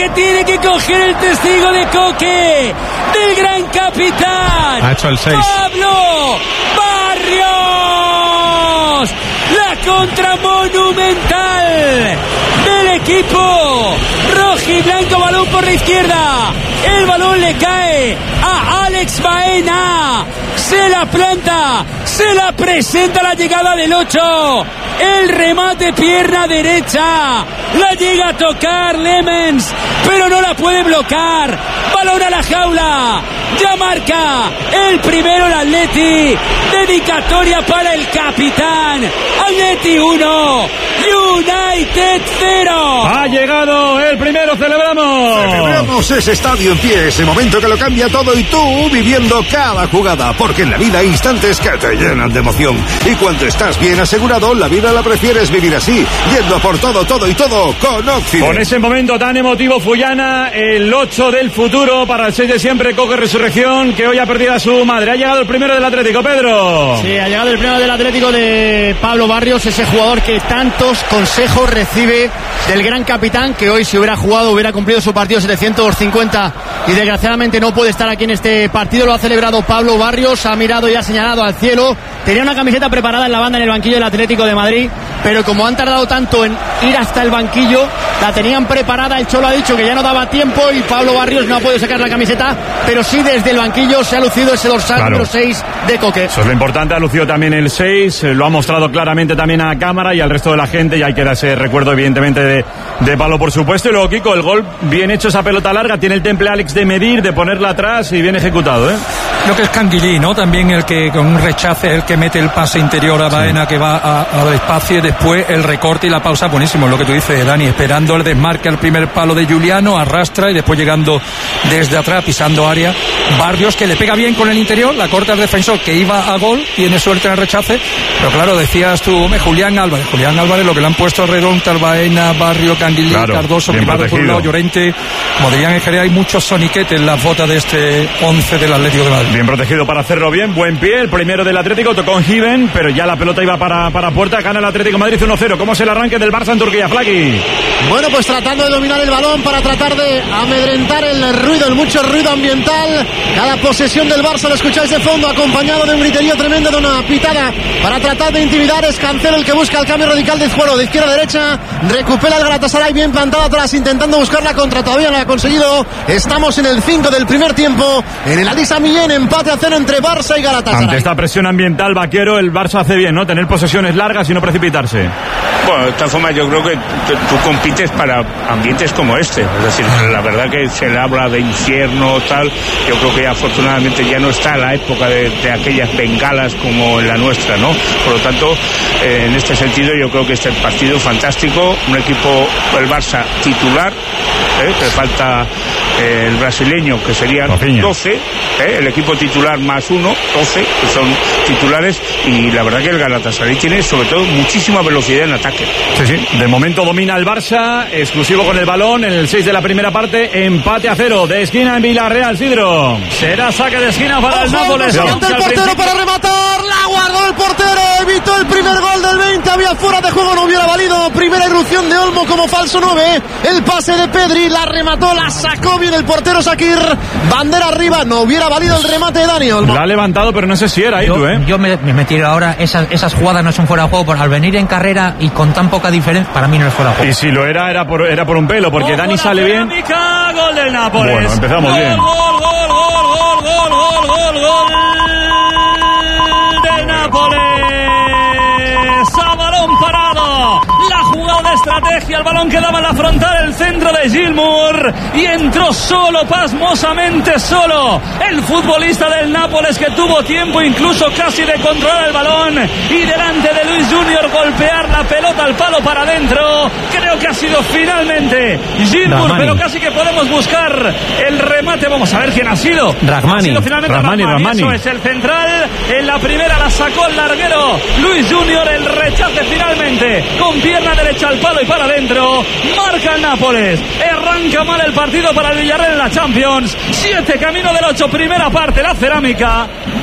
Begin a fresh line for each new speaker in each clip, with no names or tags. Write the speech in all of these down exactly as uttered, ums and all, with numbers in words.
que tiene que coger el testigo de Coque del gran capitán.
Ha hecho el seis.
Pablo Barrios. La contra monumental del equipo rojiblanco. Balón por la izquierda. El balón le cae a Alex Baena. Se la planta. Se la presenta la llegada del ocho. El remate pierna derecha. La llega a tocar Lemens, pero no la puede bloquear. Balón a la jaula. Ya marca el primero el Atleti. Dedicatoria para el capitán. Atleti uno, United cero.
Ha llegado el primero, celebramos.
Celebramos ese estadio en pie, ese momento que lo cambia todo y tú viviendo cada jugada, porque en la vida hay instantes que te llenan de emoción. Y cuando estás bien asegurado, la vida la prefieres vivir así, yendo por todo, todo y todo con Occident.
Con ese momento tan emotivo, Fullana, el ocho del futuro para el seis de siempre, Coque Resurrección, que hoy ha perdido a su madre. Ha llegado el primero del Atlético, Pedro.
Sí, ha llegado el primero del Atlético de Pablo Barrios, ese jugador que tantos consejos recibe del gran capitán, que hoy si hubiera jugado hubiera cumplido su partido setecientos cincuenta y desgraciadamente no puede estar aquí en este partido. Lo ha celebrado Pablo Barrios, ha mirado y ha señalado al cielo. Tenía una camiseta preparada en la banda en el banquillo del Atlético de Madrid, pero como han tardado tanto en ir hasta el banquillo, la tenían preparada. El Cholo ha dicho que ya no daba tiempo y Pablo Barrios no ha podido sacar la camiseta, pero sí desde el banquillo se ha lucido ese dorsal claro. número seis de Coque.
Eso es lo importante, ha lucido también el seis, lo ha mostrado claramente también a cámara y al resto de la gente, y hay que dar ese recuerdo evidentemente de, de Pablo por supuesto. Y luego Kiko, el gol bien hecho, esa pelota larga, tiene el temple Alex de medir, de ponerla atrás y bien ejecutado, ¿eh?
Creo que es Canguilí, ¿no? También el que con un rechace, el que mete el pase interior a Baena, sí. que va a, a espacio, y después el recorte y la pausa, buenísimo, lo que tú dices, Dani, esperando el desmarque al primer palo de Giuliano, arrastra y después llegando desde atrás, pisando área. Barrios, que le pega bien con el interior, la corta al defensor que iba a gol, tiene suerte en el rechace, pero claro, decías tú, hombre, Julián Álvarez, Julián Álvarez, lo que le han puesto alrededor, Baena, Barrio, Canguilí, claro, Cardoso, Privado por un lado, Llorente, como dirían en Jerez, hay muchos soniquetes en las botas de este once del Atlético de Madrid.
Bien protegido para hacerlo bien, buen pie, el primero del Atlético, tocó en Given, pero ya la pelota iba para, para puerta, gana el Atlético Madrid uno cero. ¿Cómo es el arranque del Barça en Turquía, Flaki?
Bueno, pues tratando de dominar el balón para tratar de amedrentar el ruido, el mucho ruido ambiental. Cada posesión del Barça lo escucháis de fondo, acompañado de un griterío tremendo, de una pitada para tratar de intimidar. Es Cancelo el que busca el cambio radical de juego de izquierda a derecha, recupera el Galatasaray bien plantado atrás, intentando buscar la contra, todavía no lo ha conseguido. Estamos en el cinco del primer tiempo, en el Adisa Millén, empate a cero entre Barça y Galatasaray.
Ante esta presión ambiental, Vaquero, el Barça hace bien, ¿no? Tener posesiones largas y no precipitarse.
Bueno, de todas formas yo creo que tú compites para ambientes como este, es decir, la verdad que se le habla de infierno, tal, yo creo que afortunadamente ya no está la época de, de aquellas bengalas como en la nuestra, ¿no? Por lo tanto, eh, en este sentido yo creo que este partido fantástico, un equipo, el Barça titular, ¿eh? que falta eh, el brasileño, que serían doce, ¿eh? el equipo titular más uno, doce, que son titulares, y la verdad que el Galatasaray tiene sobre todo muchísima velocidad en ataque.
Sí, sí, de momento domina el Barça, exclusivo con el balón en el seis de la primera parte, empate a cero, de esquina en Villarreal, Sidro. Será saque de esquina para
¡ojo!
El Nápoles.
El portero para rematar, la guardó el portero, evitó el primer gol del veinte, había fuera de juego, no hubiera valido. Primera irrupción de Olmo como falso nueve, el pase de Pedri, la remató, la sacó bien el portero Sakir, bandera arriba, no hubiera valido el remate de Dani Olmo.
La ha levantado, pero no sé si era ahí,
yo,
tú, ¿eh?
Yo me, me tiro ahora, esas, esas jugadas no son fuera de juego, por, al venir en carrera y con tan poca diferencia, para mí no es fuera de juego.
Y si lo era, era por, era por un pelo, porque Dani sale bien.
Gol del Nápoles.
Bueno, empezamos
gol,
bien.
Gol, gol, gol, gol, gol, gol, gol, gol del Nápoles. A balón parado. La jugada de estrategia, el balón quedaba en la frontal, el centro de Gilmour, y entró solo, pasmosamente solo, el futbolista del Nápoles, que tuvo tiempo incluso casi de controlar el balón y delante de Luis Junior golpear la pelota al palo para adentro. Creo que ha sido finalmente Gilmour, pero casi que podemos buscar el remate. Vamos a ver quién ha sido.
Rahmani.
Ha sido finalmente
Rahmani,
Rahmani.
Rahmani.
Eso es el central. En la primera la sacó el larguero Luis Junior, el rechace finalmente con pierna derecha al palo y para adentro. Marca el Nápoles. Arranca mal el partido para el Villarreal en la Champions. Siete camino del ocho, primera parte. La Cerámica.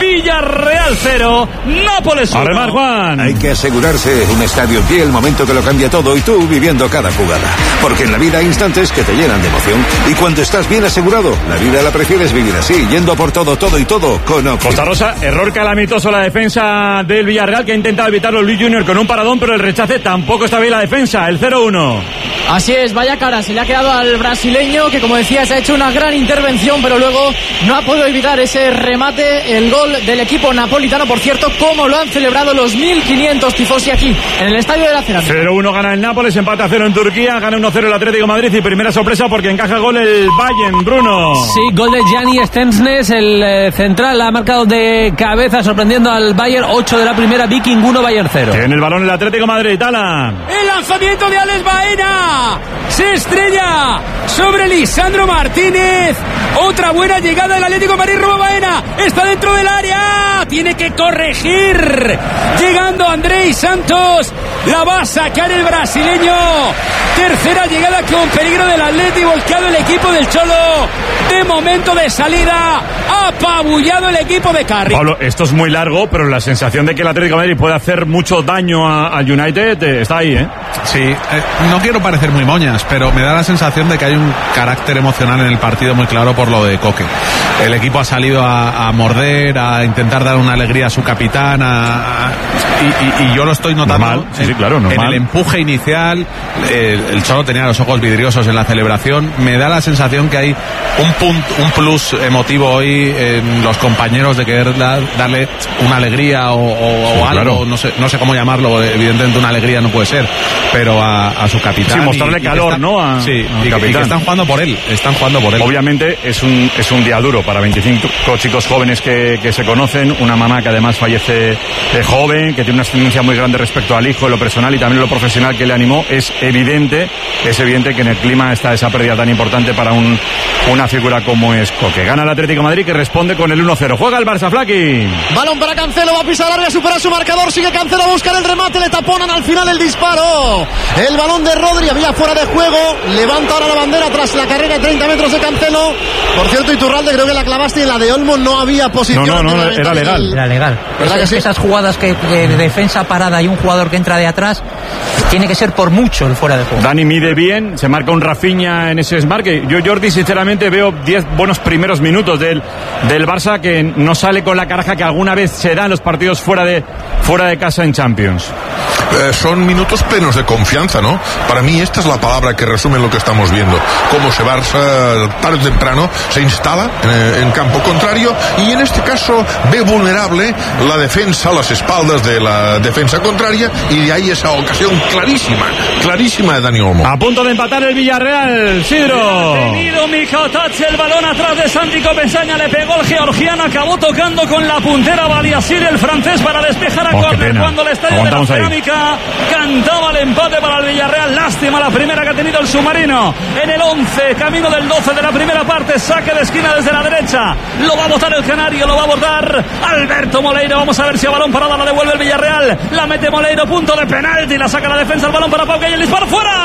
Villarreal cero, Nápoles uno.
Además, Juan.
Hay que asegurarse un estadio en pie, el momento que lo cambia todo y tú viviendo cada jugada. Porque en la vida hay instantes que te llenan de emoción. Y cuando estás bien asegurado, la vida la prefieres vivir así, yendo por todo, todo y todo con Optima.
Costa Rosa, error calamitoso la defensa del Villarreal, que ha intentado evitarlo Luis Junior con un paradón, pero el rechace tampoco está bien la defensa, el cero uno.
Así es, vaya cara, se le ha quedado al brasileño, que como decías ha hecho una gran intervención, pero luego no ha podido evitar ese remate, el gol del equipo napolitano, por cierto, como lo han celebrado los mil quinientos tifosi aquí, en el Estadio de la Cerámica.
cero uno gana el Nápoles, empate a cero en Turquía, gana uno cero el Atlético de Madrid y primera sorpresa porque encaja gol el Bayern, Bruno.
Sí, gol de Gianni Stensnes, el eh, central, ha marcado de cabeza sorprendiendo al Bayern, ocho de la primera, Viking uno, Bayern cero.
Tiene el balón el Atlético de Madrid, Tala.
El lanzamiento de Alex Baena se estrella sobre Lisandro Martínez. Otra buena llegada del Atlético de Madrid. Roba Baena, está dentro del área, tiene que corregir. Llegando Andrés Santos, la va a sacar el brasileño. Tercera llegada con peligro del Atlético, volcado el equipo del Cholo. De momento de salida, apabullado el equipo de Carri.
Pablo, esto es muy largo, pero la sensación de que el Atlético de Madrid puede hacer mucho daño al United eh, está ahí, ¿eh?
Sí, eh, no quiero parecer muy moñas, pero me da la sensación de que hay un carácter emocional en el partido muy claro por lo de Coque. El equipo ha salido a, a morder, a intentar dar una alegría a su capitán, a, a, y, y, y yo lo estoy notando
normal, sí,
en,
sí, claro, normal.
en el empuje inicial. El, el Cholo tenía los ojos vidriosos en la celebración. Me da la sensación que hay un punto, un plus emotivo hoy en los compañeros de querer dar, darle una alegría o, o,
sí,
o algo,
claro.
no sé, no sé cómo llamarlo, evidentemente una alegría no puede ser, pero a, a su capitán.
Sí, mostrarle
y,
calor,
y están,
¿no? A,
sí,
a
y, que, y que están jugando por él, están jugando por él.
Obviamente es un, es un día duro para veinticinco chicos jóvenes que, que se conocen, una mamá que además fallece de joven, que tiene una ascendencia muy grande respecto al hijo, en lo personal y también en lo profesional que le animó. Es evidente, es evidente que en el clima está esa pérdida tan importante para un, una figura como es Coque. Gana el Atlético de Madrid, que responde con el uno cero. Juega el Barça, Flaki.
Balón para Cancelo, va a pisar área, supera su marcador, sigue Cancelo a buscar el remate, le taponan al final el disparo. El balón de Rodri había fuera de juego, levanta ahora la bandera tras la carrera de treinta metros de Cancelo. Por cierto, Iturralde, creo que la clavaste y en la de Olmo no había posición.
No, no, no, era legal.
Era legal.
¿Verdad
Es,
que sí?
Esas jugadas que de defensa parada y un jugador que entra de atrás, tiene que ser por mucho el fuera de juego.
Dani mide bien, se marca un Rafinha en ese desmarque. Yo, Jordi, sinceramente veo diez buenos primeros minutos del, del Barça, que no sale con la caraja que alguna vez se da en los partidos fuera de, fuera de casa en Champions.
Eh, son minutos plenos de confianza, ¿no? Para mí esta es la palabra que resume lo que estamos viendo. Cómo se Barça tarde o temprano se instala en, en campo contrario y en este caso ve vulnerable la defensa, las espaldas de la defensa contraria, y de ahí esa ocasión clarísima, clarísima de Dani Olmo.
A punto de empatar el Villarreal, Sidro.
Ha tenido Mijatovic el balón atrás de Santi Copensaña, le pegó el georgiano, acabó tocando con la puntera Baliasir, el francés, para despejar a
Oh,
córner cuando el estadio de la Cerámica cantaba el empate para el Villarreal. Lástima la primera que ha tenido el submarino en el once, camino del doce de la primera parte, saque de esquina desde la derecha, lo va a botar el canario, lo va a botar Alberto Moleiro. Vamos a ver si a balón parada la devuelve el Villarreal, la mete Moleiro, punto de penalti, la saca la defensa, el balón para Pau y el disparo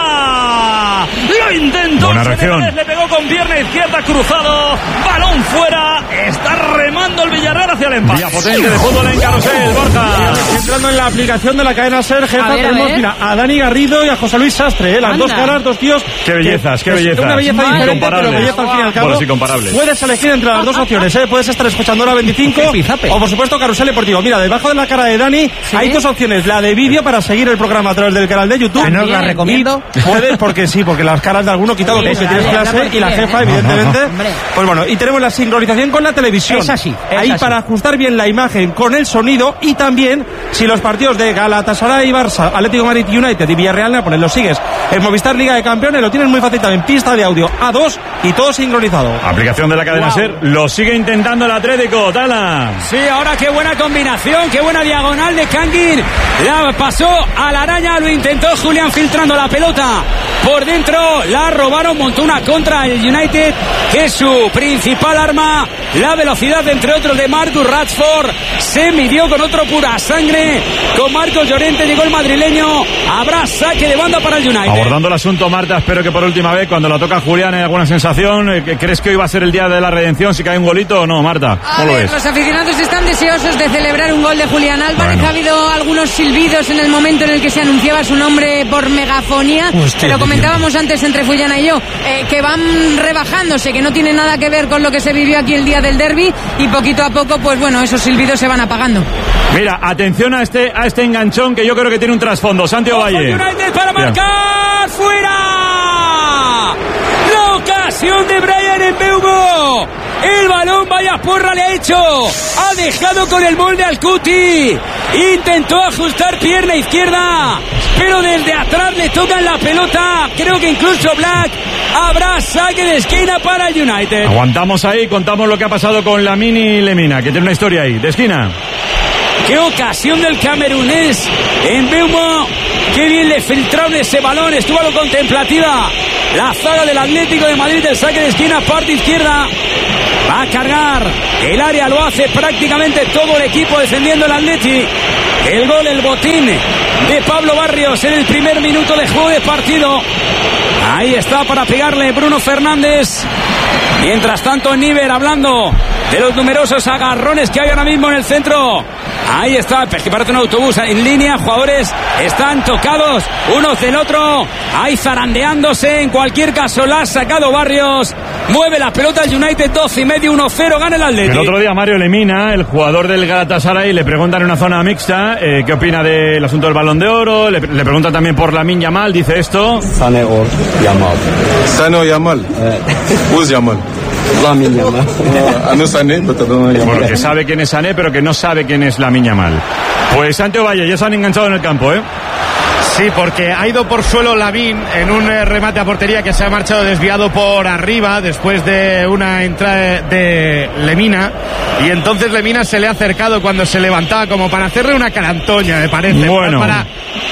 fuera, lo intentó,
buena reacción,
le pegó con pierna izquierda, cruzado, balón fuera, está remando el Villarreal hacia el empate.
Día potente de fútbol en Carrusel, Borja.
Entrando en la aplicación de la cadena Ser, jefa,
A ver, a
tenemos
ver.
mira, a Dani Garrido y a José Luis Sastre, ¿eh? las
Anda.
dos caras, dos tíos.
Qué bellezas, qué
es
bellezas.
Una belleza
Madre.
diferente, pero
Incomparables.
belleza al fin y al cabo.
Bueno, sí, comparables.
Puedes elegir entre las dos opciones, ¿eh? Puedes estar escuchando ahora veinticinco
Qué pizape.
o por supuesto Carrusel Deportivo. Mira, debajo de la cara de Dani hay dos opciones, la de vídeo para seguir el programa a través del canal de YouTube.
Que no os la recomiendo.
Y puedes, porque sí, porque las caras de alguno quitado
Sí,
porque
ya,
tienes
ya,
clase
ya,
y la
bien,
jefa,
¿eh?
evidentemente.
Hombre.
Pues bueno, y tenemos la sincronización con la televisión.
Es así, es
Ahí
así.
para ajustar bien la imagen con el sonido, y también si los partidos de Galatasaray, Barça, Atlético de Madrid, United y Villarreal Nápoles los sigues en Movistar Liga de Campeones, lo tienes muy fácil también, pista de audio A dos y todo sincronizado.
Aplicación de la cadena
Wow.
Ser, lo sigue intentando el Atlético, Tala.
Sí, ahora qué buena combinación, qué buena diagonal de Kangin. La pasó a la araña, lo intentó Julián filtrando la pelota por dentro, la robaron, montó una contra el United, que es su principal arma, la velocidad entre otros de Marcus Rashford, se midió con otro pura sangre, con Marcos Llorente, llegó el madrileño, habrá saque de banda para el United.
Abordando el asunto, Marta, espero que por última vez, cuando la toca Julián, hay alguna sensación, ¿crees que hoy va a ser el día de la redención si cae un golito o no, Marta? ¿Cómo lo ves?
Los aficionados están deseosos de celebrar un gol de Julián Álvarez, bueno. Ha habido algunos silbidos en el momento en el que se anunciaba su nombre por megafonía, Hostia, pero comentábamos antes entre Fullana y yo, eh, que van rebajándose, que no tiene nada que ver con lo que se vivió aquí el día del derbi, y poquito a poco, pues bueno, esos silbidos se van apagando.
Mira, atención a este a este enganchón que yo creo que tiene un trasfondo. Santiago Valle.
United para marcar, fuera. La ocasión de Bryan Mbeumo. El balón, vaya porra le ha hecho. Ha dejado con el molde al Cuti. Intentó ajustar pierna izquierda, pero desde atrás le tocan la pelota. Creo que incluso Black. Habrá saque de esquina para el United.
Aguantamos ahí, contamos lo que ha pasado con Lamine y Lemina, que tiene una historia ahí, de esquina.
Qué ocasión del camerunés Mbeumo. Qué bien le filtraron ese balón. Estuvo a lo contemplativa la zaga del Atlético de Madrid. El saque de esquina, parte izquierda. Va a cargar el área, lo hace prácticamente todo el equipo defendiendo el Atleti. El gol, el botín de Pablo Barrios en el primer minuto de juego de partido. Ahí está para pegarle Bruno Fernández. Mientras tanto, Níver hablando de los numerosos agarrones que hay ahora mismo en el centro. Ahí está, que parece un autobús en línea. Jugadores están tocados unos del otro. Ahí zarandeándose. En cualquier caso, la ha sacado Barrios. Mueve la pelota el United, doce y medio, uno cero, gana el Atlético.
El otro día Mario Lemina, el jugador del Galatasaray, le preguntan en una zona mixta eh, qué opina del asunto del Balón de Oro. Le, le preguntan también por Lamine Yamal, dice esto.
Sané o Yamal. Sané o Yamal. Who's Yamal? Lamine Yamal. No Sané, pero no Yamal.
Bueno, que sabe quién es Sané, pero que no sabe quién es Lamine Yamal. Pues Santiago Valle, ya se han enganchado en el campo, ¿eh?
Sí, porque ha ido por suelo Lamine en un remate a portería que se ha marchado desviado por arriba después de una entrada de Lemina, y entonces Lemina se le ha acercado cuando se levantaba como para hacerle una carantoña, me parece.
Bueno,
para,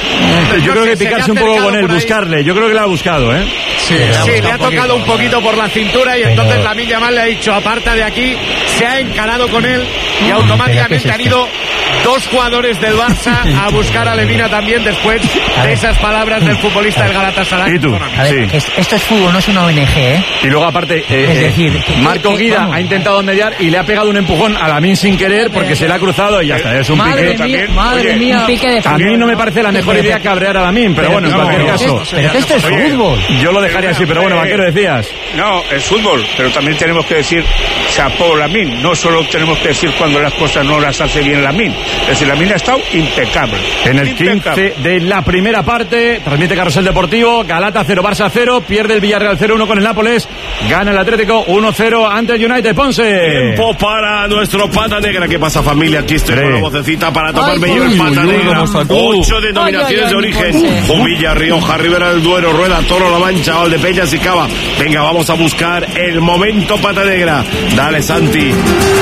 yo creo que picarse un poco con él, buscarle, yo creo que le ha buscado, ¿eh?
Sí, sí, le ha tocado un poquito por la cintura y entonces Lamine Yamal le ha dicho, aparta de aquí, se ha encarado con él y automáticamente han ido dos jugadores del Barça a buscar a Lemina también después de esas palabras del futbolista del Galatasaray.
¿Y tú?
A ver,
sí.
es, esto es fútbol, no es una O N G, ¿eh?
Y luego aparte, eh,
es decir,
eh, Marco Guida vamos. ha intentado mediar y le ha pegado un empujón a Lamine sin querer porque se le ha cruzado y ya está, es un
madre
pique.
Mía,
También,
madre
oye,
mía. Un pique de
a mí no me parece la mejor idea cabrear a Lamine, pero, pero bueno, en no, cualquier caso.
Pero que esto es
oye,
fútbol.
Yo lo dejaría así, pero bueno, Vaquero, decías.
No, es fútbol, pero también tenemos que decir chapó Lamine. No solo tenemos que decir cuando las cosas no las hace bien Lamine. Es decir, Lamine ha estado impecable.
En el
impecable.
quince de la primera parte, transmite Carrusel Deportivo, Galata cero, Barça cero, pierde el Villarreal cero uno con el Nápoles, gana el Atlético uno cero ante el United. Ponce.
Tiempo para nuestro Pata Negra. ¿Qué pasa, familia? Aquí estoy sí. con la vocecita para tomarme yo el Pata Negra. Ocho denominaciones de origen. Jumilla, Rioja, Ribera del Duero, Rueda, Toro, La Mancha, Valdepeñas y Cava. Venga, vamos a buscar el momento Pata Negra. Dale, Santi.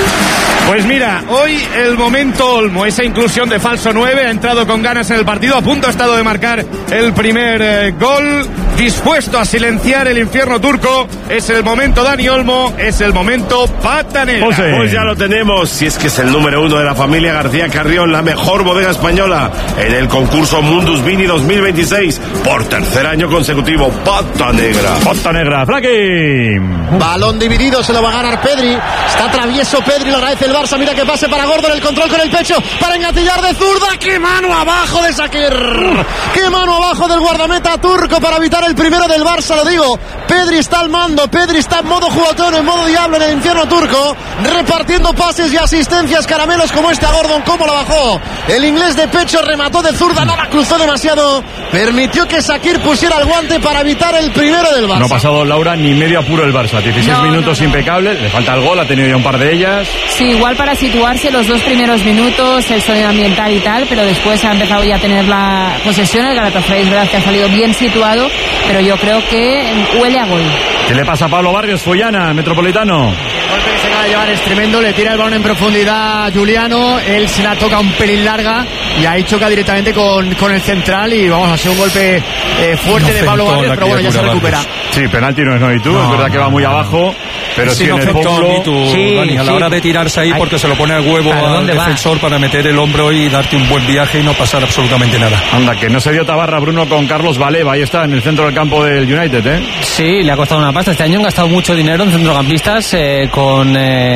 Pues mira, hoy el momento Olmo, esa inclusión de falso nueve, ha entrado con ganas en el partido, a punto ha estado de marcar el primer eh, gol, dispuesto a silenciar el infierno turco. Es el momento Dani Olmo, es el momento Pata Negra.
José. Pues ya lo tenemos, si es que es el número uno de la familia García Carrión, la mejor bodega española en el concurso Mundus Vini dos mil veintiséis, por tercer año consecutivo. Pata Negra.
Pata Negra, Flaki.
Balón dividido, se lo va a ganar Pedri, está travieso Pedri, lo agradece el Barça, mira que pase para Gordon, el control con el pecho, para engatillar de zurda, qué mano abajo de Shakir, qué mano abajo del guardameta turco para evitar el primero del Barça, lo digo, Pedri está al mando, Pedri está en modo juguetón, en modo diablo en el infierno turco, repartiendo pases y asistencias, caramelos como este a Gordon, cómo la bajó, el inglés de pecho remató de zurda, no la cruzó demasiado, permitió que Shakir pusiera el guante para evitar el primero del Barça.
No ha pasado, Laura, ni medio apuro el Barça, dieciséis no, minutos no, no. impecables, le falta el gol, ha tenido ya un par de ellas.
Sí, igual para situarse los dos primeros minutos, el sonido ambiental y tal, pero después ha empezado ya a tener la posesión, el Galatasaray es verdad que ha salido bien situado
pero yo creo que huele a gol.
¿Qué le pasa a Pablo Barrios, Fullana, Metropolitano?
El golpe que se acaba de llevar es tremendo, le tira el balón en profundidad a Juliano, él se la toca un pelín larga y ahí choca directamente con, con el central y vamos a hacer un golpe eh, fuerte de Pablo Barrios, pero bueno, ya se recupera.
Sí, penalti no es no y tú, no, es verdad que va muy abajo, pero sí, sí en el pómulo.
Sí, Dani, a la sí. hora de tirarse ahí, porque se lo pone al huevo al defensor va? para meter el hombro y darte un buen viaje y no pasar absolutamente nada.
Anda, que no se dio tabarra Bruno con Carlos Baleva, ahí está, en el centro del campo del United, ¿eh?
Sí, le ha costado una pasta. Este año han gastado mucho dinero en centrocampistas, eh, con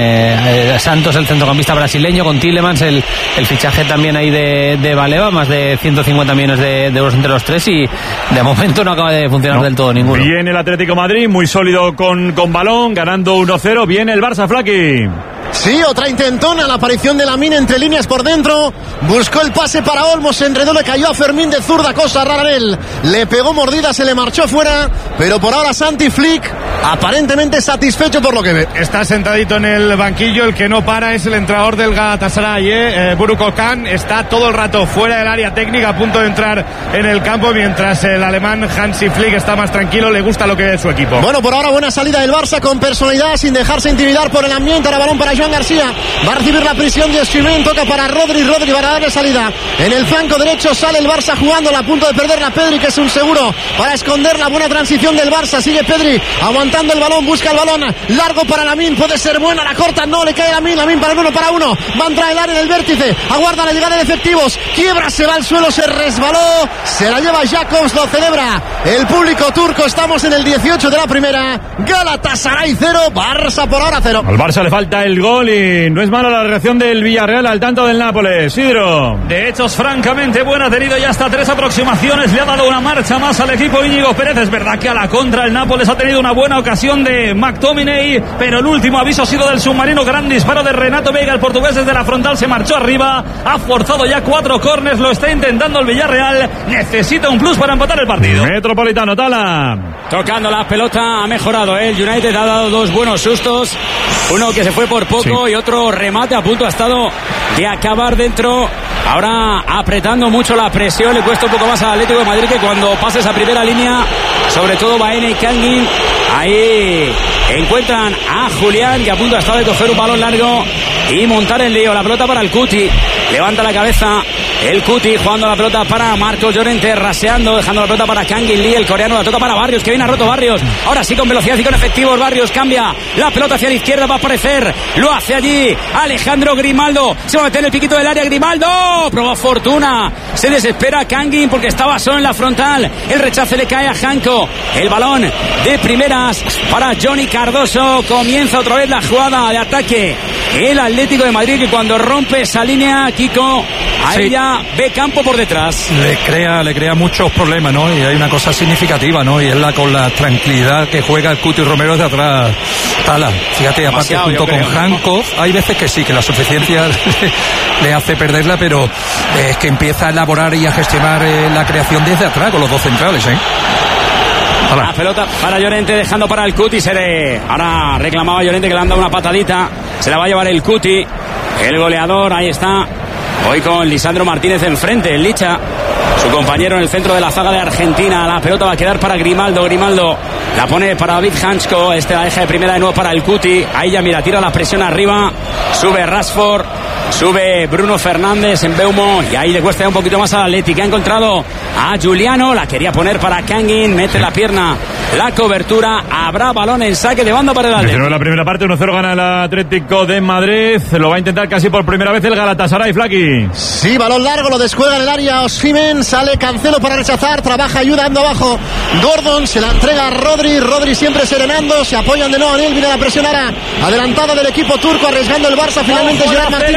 eh, Santos, el centrocampista brasileño, con Tielemans, el, el fichaje también ahí de, de Baleva, más de ciento cincuenta millones de, de euros entre los tres y de momento no acaba de funcionar no. del todo ninguno.
Viene el Atlético Madrid, muy sólido con, con balón, ganando uno cero, viene el Barça, Flaki.
Sí, otra intentona, la aparición de Lamine entre líneas por dentro, buscó el pase para Olmos, se enredó, le cayó a Fermín de zurda, cosa rara en él, le pegó mordida, se le marchó fuera, pero por ahora Santi Flick aparentemente satisfecho por lo que ve.
Está sentadito en el banquillo, el que no para es el entrenador del Galatasaray, ¿eh? eh, Buruk Okan, está todo el rato fuera del área técnica, a punto de entrar en el campo, mientras el alemán Hansi Flick está más tranquilo, le gusta lo que ve su equipo.
Bueno, por ahora buena salida del Barça con personalidad, sin dejarse intimidar por el ambiente, ahora balón para Joan García, va a recibir la prisión de Osimhen, toca para Rodri, Rodri va a darle salida, en el flanco derecho sale el Barça jugando, a punto de perder la Pedri, que es un seguro para esconder la buena transición del Barça, sigue Pedri aguantando el balón, busca el balón, largo para Lamine, puede ser buena, la corta, no, le cae Lamine, Lamine para el uno para uno, va a entrar el área en el vértice, aguarda la llegada de efectivos, quiebra, se va al suelo, se resbaló, se la lleva Jacobs, lo celebra el público turco, estamos en el dieciocho de la primera, Galatasaray cero, Barça por ahora cero.
Al Barça le falta el gol y no es mala la reacción del Villarreal al tanto del Nápoles. Isidro.
De hecho, es francamente buena, ha tenido ya hasta tres aproximaciones, le ha dado una marcha más al equipo Íñigo Pérez. Es verdad que a la contra el Nápoles ha tenido una buena ocasión de McTominay, pero el último aviso ha sido del submarino, gran disparo de Renato Veiga, el portugués desde la frontal se marchó arriba, ha forzado ya cuatro córners, lo está intentando el Villarreal, necesita un plus para empatar el partido.
Metropolitano, Tala.
Tocando la pelota, ha mejorado, ¿eh? El United ha dado dos buenos sustos, uno que se fue por poco sí. y otro remate a punto ha estado de acabar dentro. Ahora apretando mucho la presión, le cuesta un poco más al Atlético de Madrid que cuando pasa esa primera línea, sobre todo Baena y Kangin. Ahí encuentran a Julián, que a punto ha estado de coger un balón largo y montar el lío. La pelota para el Cuti, levanta la cabeza el Cuti, jugando la pelota para Marcos Llorente, raseando, dejando la pelota para Kangin Lee, el coreano, la toca para Barrios, que viene a roto Barrios, ahora sí con velocidad y con efectivos, Barrios cambia la pelota hacia la izquierda, va a aparecer, lo hace allí Alejandro Grimaldo, se va a meter en el piquito del área, Grimaldo, probó fortuna, se desespera Kangin porque estaba solo en la frontal, el rechace le cae a Janko, el balón de primeras para Johnny Cardoso, comienza otra vez la jugada de ataque, el Atlético de Madrid, que cuando rompe esa línea, Kiko, ahí sí. ya ve campo por detrás.
Le crea, le crea muchos problemas, ¿no? Y hay una cosa significativa, ¿no? Y es la con la tranquilidad que juega el Cuti Romero de atrás. Tala, fíjate, aparte junto con Jankov, hay veces que sí, que la suficiencia le hace perderla, pero es que empieza a elaborar y a gestionar eh, la creación desde atrás con los dos centrales, ¿eh?
La pelota para Llorente, dejando para el Cuti. Se le... Ahora reclamaba Llorente que le han dado una patadita. Se la va a llevar el Cuti, el goleador. Ahí está. Hoy con Lisandro Martínez enfrente, el Licha, su compañero en el centro de la zaga de Argentina. La pelota va a quedar para Grimaldo. Grimaldo la pone para David Hansko. Este la deja de primera de nuevo para el Cuti. Ahí ya mira, tira la presión arriba. Sube Rashford. Sube Bruno Fernández en Beumo. Y ahí le cuesta un poquito más al Atleti, que ha encontrado a Juliano. La quería poner para Kangin. Mete la pierna. La cobertura. Habrá balón en saque de banda para el Atleti.
En la primera parte uno cero gana el Atlético de Madrid. Lo va a intentar casi por primera vez el Galatasaray, Flaki.
Sí, balón largo, lo descuelga en el área Osimhen, sale Cancelo para rechazar, trabaja ayudando abajo Gordon, se la entrega a Rodri, Rodri siempre serenando, se apoyan de nuevo en él, viene la presión ahora adelantada del equipo turco, arriesgando el Barça, finalmente Gerard Martín.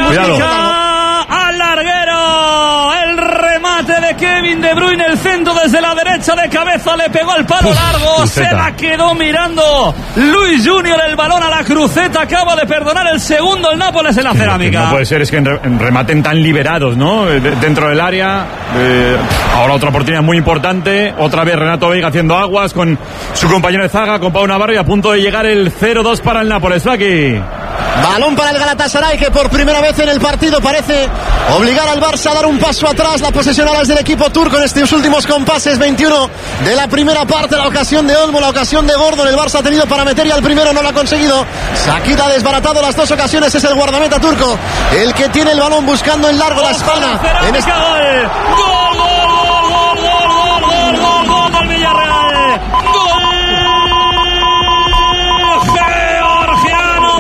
Al larguero, el remate de Kevin De Bruyne, el centro desde la derecha de cabeza, le pegó al palo Uf, largo, cruceta. Se la quedó mirando Luis Junior, el balón a la cruceta, acaba de perdonar el segundo el Nápoles en la cerámica.
No puede ser, es que rematen tan liberados, ¿no? Dentro del área, eh, ahora otra oportunidad muy importante, otra vez Renato Veiga haciendo aguas con su compañero de zaga, con Pau Navarro, y a punto de llegar el cero dos para el Nápoles, Flaki.
Balón para el Galatasaray, que por primera vez en el partido parece obligar al Barça a dar un paso atrás. La posesión ahora es del equipo turco en estos últimos compases. veintiuno de la primera parte. La ocasión de Olmo, la ocasión de Gordon. El Barça ha tenido para meter y al primero no lo ha conseguido. Shaqiri ha desbaratado las dos ocasiones. Es el guardameta turco el que tiene el balón buscando en largo la espalda. En este...
gol, gol, gol, gol, gol, gol, gol, gol del Villarreal. Gol georgiano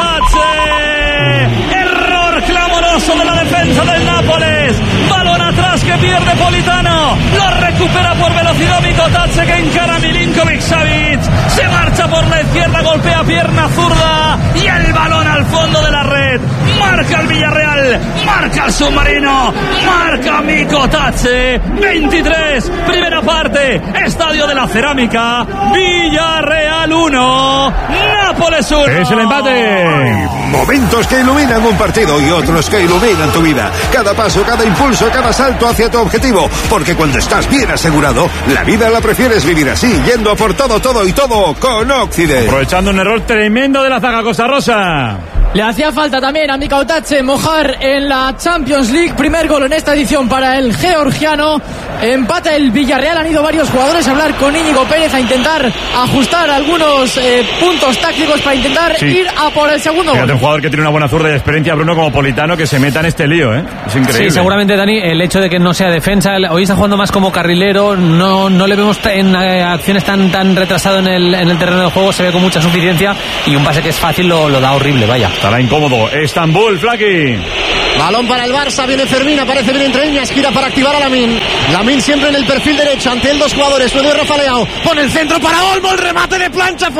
Mikotadze. Error clamoroso de la defensa del Nápoles. Balón atrás que pierde Politano. Lo recupera por velocidad Mikotadze, que encara a Milinkovic-Savic. Se marcha por la izquierda, golpea pierna zurda y el balón al fondo de la red. Marca el Villarreal, marca el submarino, marca Mikotadze. veintitrés, primera parte, Estadio de la Cerámica. Villarreal uno, Nápoles uno.
Es el empate.
Momentos que iluminan un partido y otros que iluminan tu vida. Cada paso, cada impulso, cada salto hacia tu objetivo. Porque cuando estás bien asegurado, la vida la prefieres vivir así, yendo a por todo, todo y todo con Occident.
Aprovechando un error tremendo de la zaga costarrosa.
Le hacía falta también a Mikotadze mojar en la Champions League. Primer gol en esta edición para el georgiano. Empata el Villarreal. Han ido varios jugadores a hablar con Íñigo Pérez, a intentar ajustar algunos eh, puntos tácticos para intentar sí. ir a por el segundo
Fíjate,
gol.
Un jugador que tiene una buena zurda y experiencia, Bruno, como Politano, que se meta en este lío, ¿eh? Es increíble.
Sí, seguramente, Dani, el hecho de que no sea defensa, hoy está jugando más como carrilero, no, no le vemos en eh, acciones tan, tan retrasado en el, en el terreno de juego, se ve con mucha suficiencia y un pase que es fácil lo, lo da horrible, vaya.
Estará incómodo. Estambul, Flaki.
Balón para el Barça, viene Fermín, aparece bien entre líneas, gira para activar a Lamin. Lamin siempre en el perfil derecho, ante él dos jugadores, luego Rafa Leao, pone el centro para Olmo, el remate de plancha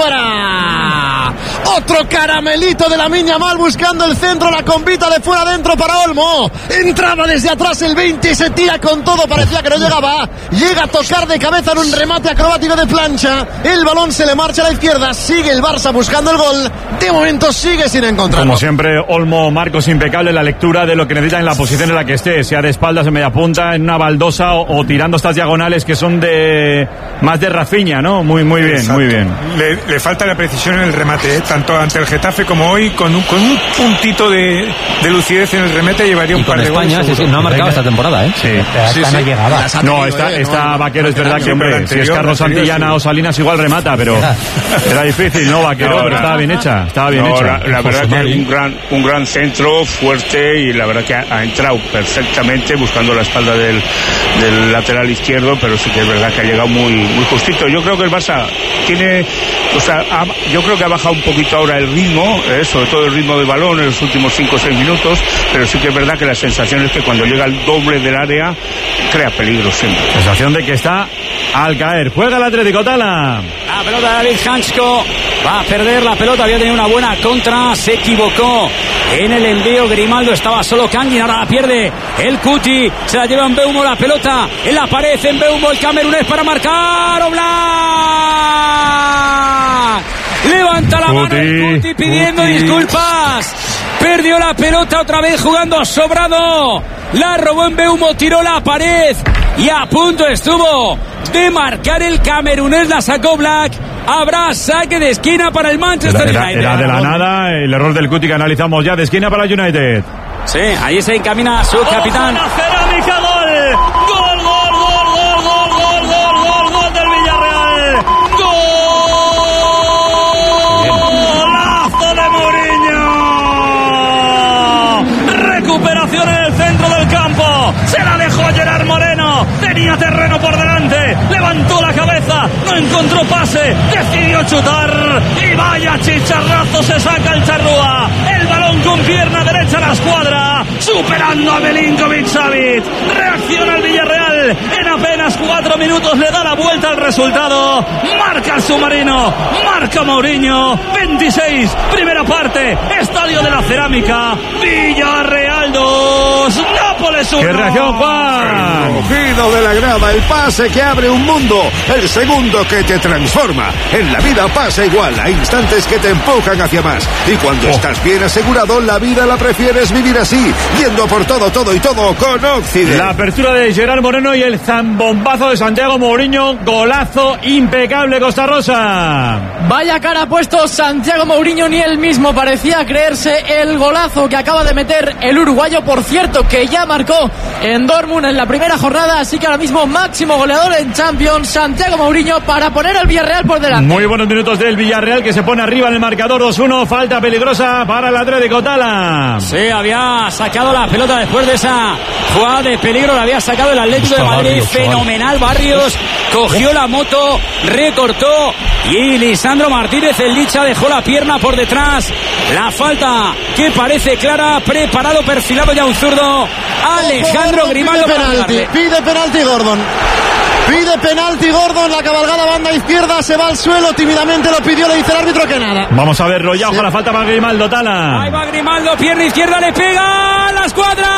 fuera. Otro caramelito de Lamine Yamal buscando el centro, la convita de fuera adentro para Olmo. Entraba desde atrás el veinte y se tira con todo, parecía que no llegaba. Llega a tocar de cabeza en un remate acrobático de plancha. El balón se le marcha a la izquierda, sigue el Barça buscando el gol. De momento sigue sin encontrarlo.
Como siempre, Olmo, Marcos, impecable en la lectura de lo que necesita en la posición en la que esté, sea de espaldas, en media punta, en una baldosa o, o tirando estas diagonales que son de más de Rafinha, ¿no? Muy, muy bien,
Exacto.
muy bien.
Le, le falta la precisión en el remate, ¿eh? Tanto ante el Getafe como hoy, con un, con un puntito de, de lucidez en el remate llevaría un
y
par
con
de
España,
goles.
Sí, sí, no ha marcado esta temporada, ¿eh?
Sí,
sí, sí.
No,
llegaba.
no está, está Vaquero, es verdad que, hombre, si es Carlos Santillana o Salinas igual remata, pero era difícil, ¿no, Vaquero?
No,
pero
la,
estaba bien hecha, estaba bien
no,
hecha.
La, la verdad que un gran, un gran centro, fuerte, y la verdad que ha, ha entrado perfectamente buscando la espalda del, del lateral izquierdo, pero sí que es verdad que ha llegado muy, muy justito. Yo creo que el Barça tiene, o sea, ha, yo creo que ha bajado un poquito ahora el ritmo, eh, sobre todo el ritmo del balón en los últimos cinco o seis minutos, pero sí que es verdad que la sensación es que cuando llega al doble del área crea peligro siempre.
Sensación de que está al caer. Juega el Atlético, Tala.
La pelota de David Hansko va a perder la pelota, había tenido una buena contra, se equivocó en el envío, Grimaldo, estaba solo Kangin, ahora la pierde el Cuti, se la lleva en Mbeumo, la pelota en la pared, en Mbeumo el camerunés para marcar, Oblak, levanta la
Cuti,
mano el Cuti pidiendo
Cuti.
disculpas, perdió la pelota otra vez jugando sobrado, la robó en Mbeumo, tiró la pared y a punto estuvo de marcar el camerunés, la sacó Black. Habrá saque de esquina para el Manchester
Era,
United.
era de la nada el error del Cuti que analizamos ya, de esquina para el United.
Sí, ahí se encamina su capitán.
¡La Cerámica, gol! ¡Gol, gol, gol, gol, gol, gol, gol, gol, gol del Villarreal! ¡Golazo de Mourinho! Recuperación en el centro del campo. Se la dejó Gerard Moreno. Tenía terreno por delante. Levantó la cabeza. No encontró pase. Decidió chutar. Y vaya chicharrazo se saca el Charrúa. El balón con pierna derecha a la escuadra. Superando a Milinkovic-Savic. Reacciona el Villarreal. En apenas cuatro minutos le da la vuelta al resultado. Marca el submarino. Marca Mourinho. veintiséis. Primera parte. Estadio de la Cerámica. Villarreal dos. Nápoles uno.
¡Qué reacción, Juan!
El rugido de la grada, el pase que abre un mundo, el segundo que te transforma. En la vida pasa igual, hay instantes que te empujan hacia más. Y cuando
Oh.
estás bien asegurado, la vida la prefieres prefieres vivir así, yendo por todo, todo y todo con Occident.
La apertura de Gerard Moreno y el zambombazo de Santiago Mourinho, golazo impecable Costa Rosa.
Vaya cara ha puesto Santiago Mourinho, ni él mismo parecía creerse el golazo que acaba de meter el uruguayo, por cierto, que ya marcó en Dortmund en la primera jornada, así que ahora mismo máximo goleador en Champions, Santiago Mourinho, para poner al Villarreal por delante.
Muy buenos minutos del Villarreal, que se pone arriba en el marcador dos uno, falta peligrosa para el Atlético. Tala.
Sí, había sacado la pelota después de esa jugada de peligro, la había sacado el Atlético de Madrid, Barrios, fenomenal Barrios, cogió la moto, recortó y Lisandro Martínez, el Licha, dejó la pierna por detrás. La falta que parece clara, preparado, perfilado ya un zurdo, Alejandro Grimaldo.
Pide penalti, pide penalti Gordon. Pide penalti Gordon, la cabalgada banda izquierda, se va al suelo, tímidamente lo pidió, le dice el árbitro que nada.
Vamos a verlo ya, ojalá, falta para Grimaldo, Tala.
Ahí va Grimaldo, pierna izquierda, le pega a la escuadra.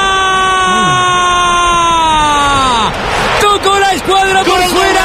Tocó la escuadra por fuera.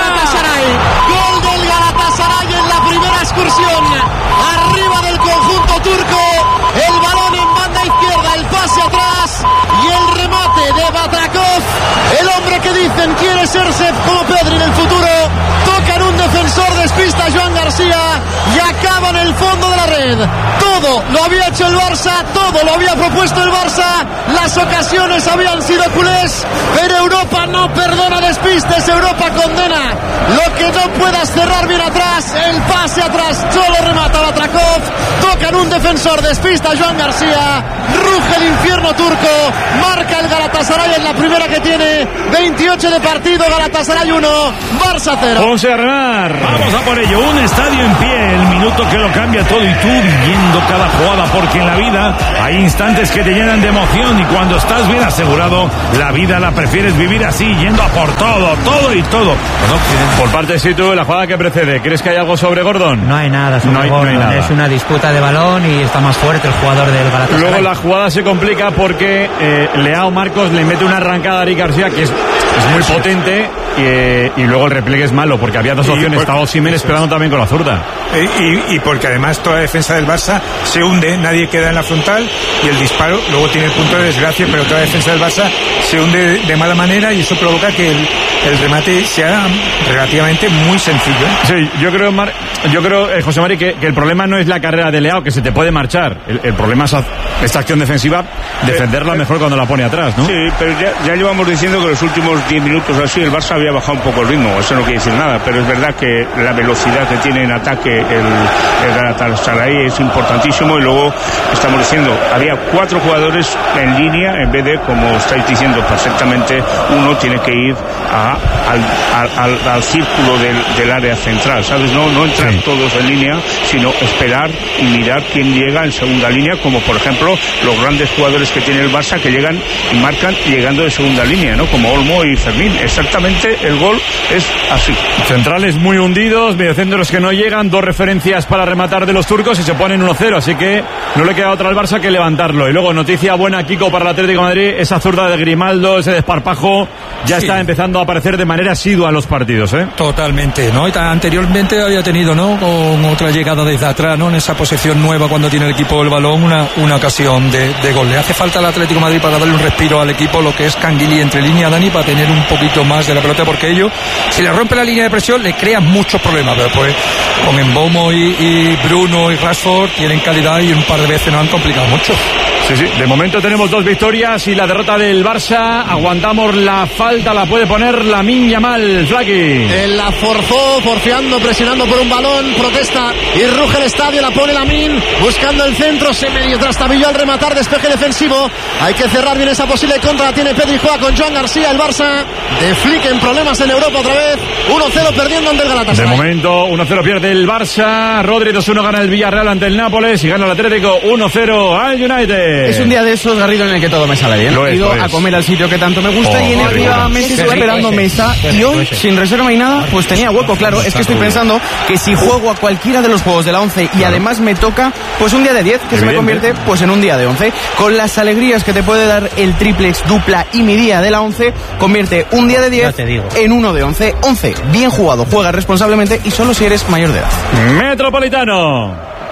Gol del Galatasaray en la primera excursión. Arriba del conjunto turco, el balón en banda izquierda, el pase atrás y el remate de Batrakov. El hombre que dicen quiere serse como Pedri en el futuro. Toca en un defensor, despista a Joan García y acaba en el fondo de la red. Todo lo había hecho el Barça, todo lo había propuesto el Barça. Las ocasiones habían sido culés, pero Europa no perdona despistes. Europa condena lo que no puedas cerrar bien atrás. El pase atrás solo remata Batrakov. Toca en un defensor, despista a Joan García. Ruge el infierno turco. Marca el Galatasaray en la primera que tiene. veintiocho de partido, Galatasaray uno, Barça cero.
José Armar.
Vamos a por ello, un estadio en pie, el minuto que lo cambia todo y tú viviendo cada jugada, porque en la vida hay instantes que te llenan de emoción y cuando estás bien asegurado, la vida la prefieres vivir así, yendo a por todo, todo y todo.
Bueno, por parte de Situ, la jugada que precede, ¿crees que hay algo sobre Gordon?
No hay nada sobre
no hay,
Gordon,
no hay nada.
Es una disputa de balón y está más fuerte el jugador del Galatasaray.
Luego la jugada se complica porque eh, Leao Marcos le mete una arrancada a Eric García que es, es muy potente y, eh, y luego el repliegue es malo porque había dos opciones, estaba Osimhen esperando también con la zurda.
Y, y porque además toda la defensa del Barça se hunde, nadie queda en la frontal y el disparo luego tiene el punto de desgracia, pero toda la defensa del Barça se hunde de, de mala manera y eso provoca que el, el remate sea relativamente muy sencillo.
Sí, yo creo, Mar, yo creo eh, José Mari, que, que el problema no es la carrera de Leao, que se te puede marchar. El, el problema es esta acción defensiva, defenderla mejor cuando la pone atrás, ¿no?
Sí, pero ya, ya llevamos diciendo que los últimos diez minutos así el Barça había bajado un poco el ritmo, eso no quiere decir nada, pero es verdad que la velocidad que tiene en ataque el, el Galatasaray es importantísimo y luego estamos diciendo, había cuatro jugadores en línea en vez de, como estáis diciendo perfectamente, uno tiene que ir a, al, al, al, al círculo del, del área central, ¿sabes? No, no entrar sí. todos en línea, sino esperar y mirar quién llega en segunda línea, como por ejemplo los grandes jugadores que tiene el Barça que llegan y marcan llegando de segunda línea, ¿no? Como Olmo y Fermín. Exactamente el gol es así.
Centrales muy hundidos, mediocentros que no llegan, dos referencias para rematar de los turcos y se ponen uno cero, así que no le queda otra al Barça que levantarlo. Y luego noticia buena, Kiko, para el Atlético de Madrid, esa zurda de Grimaldo, ese desparpajo ya sí. está empezando a aparecer de manera asidua en los partidos, ¿eh?
Totalmente, ¿no? Y anteriormente había tenido, ¿no? Con otra llegada desde atrás, ¿no? En esa posesión nueva cuando tiene el equipo el balón, una, una ocasión de, de gol. Le hace falta al Atlético de Madrid para darle un respiro al equipo, lo que es Canguilí entre línea, Dani, para tener un poquito más de la pelota, porque ellos, si le rompe la línea de presión, le crean muchos problemas, pero pues con Embomo y, y Bruno y Rashford tienen calidad y un par de veces nos han complicado mucho.
Sí, sí, de momento tenemos dos victorias y la derrota del Barça. Aguantamos la falta, la puede poner Lamine Yamal, Flaky.
Él la forzó, porfiando, presionando por un balón, protesta y ruge el estadio, la pone Lamine, buscando el centro, se medio trastabilló al rematar, despeje defensivo. Hay que cerrar bien esa posible contra, tiene Pedri, juega con Joan García, el Barça de Flick en problemas en Europa otra vez, uno cero perdiendo ante el Galatasaray.
De momento uno cero pierde el Barça, Rodri dos uno gana el Villarreal ante el Nápoles y gana el Atlético uno cero al United.
Es un día de esos, Garrido, en el que todo me sale bien. He ido a comer al sitio que tanto me gusta oh, y efectivamente estoy esperando mesa y hoy, sin reserva y nada, pues tenía hueco, claro. Es que estoy pensando que si juego a cualquiera de los juegos de la once y además me toca, pues un día de diez, que se me convierte pues en un día de once. Con las alegrías que te puede dar el triplex, dupla y mi día de la once, convierte un día de diez en uno de once. once, bien jugado, juega responsablemente y solo si eres mayor de edad.
Metropolitano.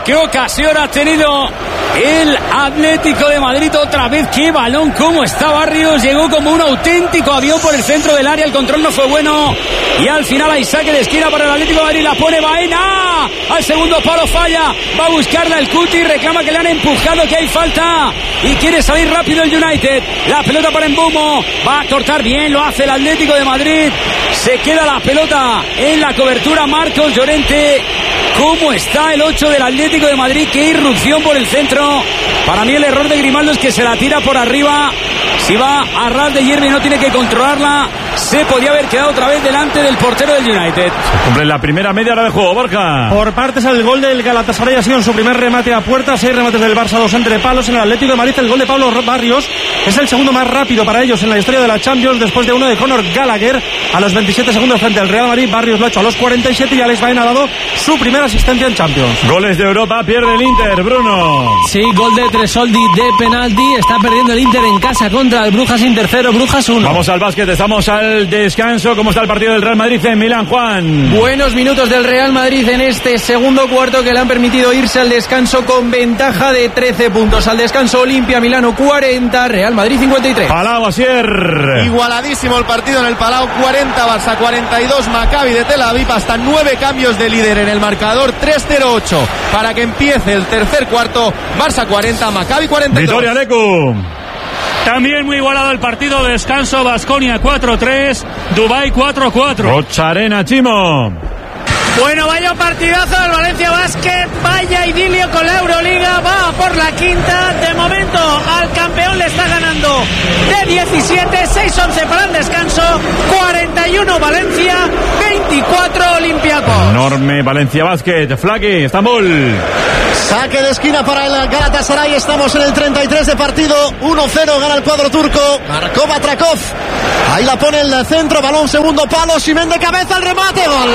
qué ocasión ha tenido el Atlético de Madrid otra vez. Qué balón, cómo está Barrios. Llegó como un auténtico avión por el centro del área. El control no fue bueno. Y al final hay saque de esquina para el Atlético de Madrid. La pone Baena. Al segundo palo falla. Va a buscarla el Cuti. Reclama que le han empujado, que hay falta. Y quiere salir rápido el United. La pelota para Mbumo. Va a cortar bien. Lo hace el Atlético de Madrid. Se queda la pelota en la cobertura. Marcos Llorente. ¿Cómo está el ocho del Atlético de Madrid? Qué irrupción por el centro. Para mí el error de Grimaldo es que se la tira por arriba. Si va a ras de hierba y no tiene que controlarla, se podía haber quedado otra vez delante del portero del United.
Se cumple la primera media hora de juego, Borja.
Por partes, el gol del Galatasaray ha sido en su primer remate a puerta. Seis remates del Barça, dos entre palos. En el Atlético de Madrid, el gol de Pablo Barrios es el segundo más rápido para ellos en la historia de la Champions, después de uno de Conor Gallagher a los veintisiete segundos frente al Real Madrid. Barrios lo ha hecho a los cuarenta y siete y Alex Baena ha dado su primera asistencia en Champions.
Goles de Europa, pierde el Inter, Bruno.
Sí, gol de Tresoldi de penalti. Está perdiendo el Inter en casa contra el Brujas Inter cero, Brujas uno.
Vamos al básquet, estamos al descanso. ¿Cómo está el partido del Real Madrid en Milán, Juan?
Buenos minutos del Real Madrid en este segundo cuarto que le han permitido irse al descanso con ventaja de trece puntos. Al descanso, Olimpia Milano cuarenta, Real Madrid cincuenta y tres.
Palau, Asier.
Igualadísimo el partido en el Palau, cuarenta Barça, cuarenta y dos Maccabi de Tel Aviv, hasta nueve cambios de líder en el marcador, tres cero ocho para que empiece el tercer cuarto. Barça cuarenta, Maccabi cuarenta y dos.
Victoria Lecu.
También muy igualado el partido, descanso, Baskonia cuatro tres, Dubái cuatro cuatro.
Ocharena, Chimo.
Bueno, vaya partidazo del Valencia Basket, vaya idilio con la Euroliga, va por la quinta, de momento al campeón le está ganando de diecisiete, seis once para el descanso, cuarenta y uno Valencia, veinticuatro Olympiacos.
Enorme Valencia Basket, Flaki, Estambul.
Saque de esquina para el Galatasaray, estamos en el treinta y tres de partido, uno cero gana el cuadro turco, marcó Batrakov, ahí la pone el centro, balón segundo palo, Simen de cabeza, el remate, gol.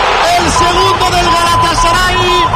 El segundo del Galatasaray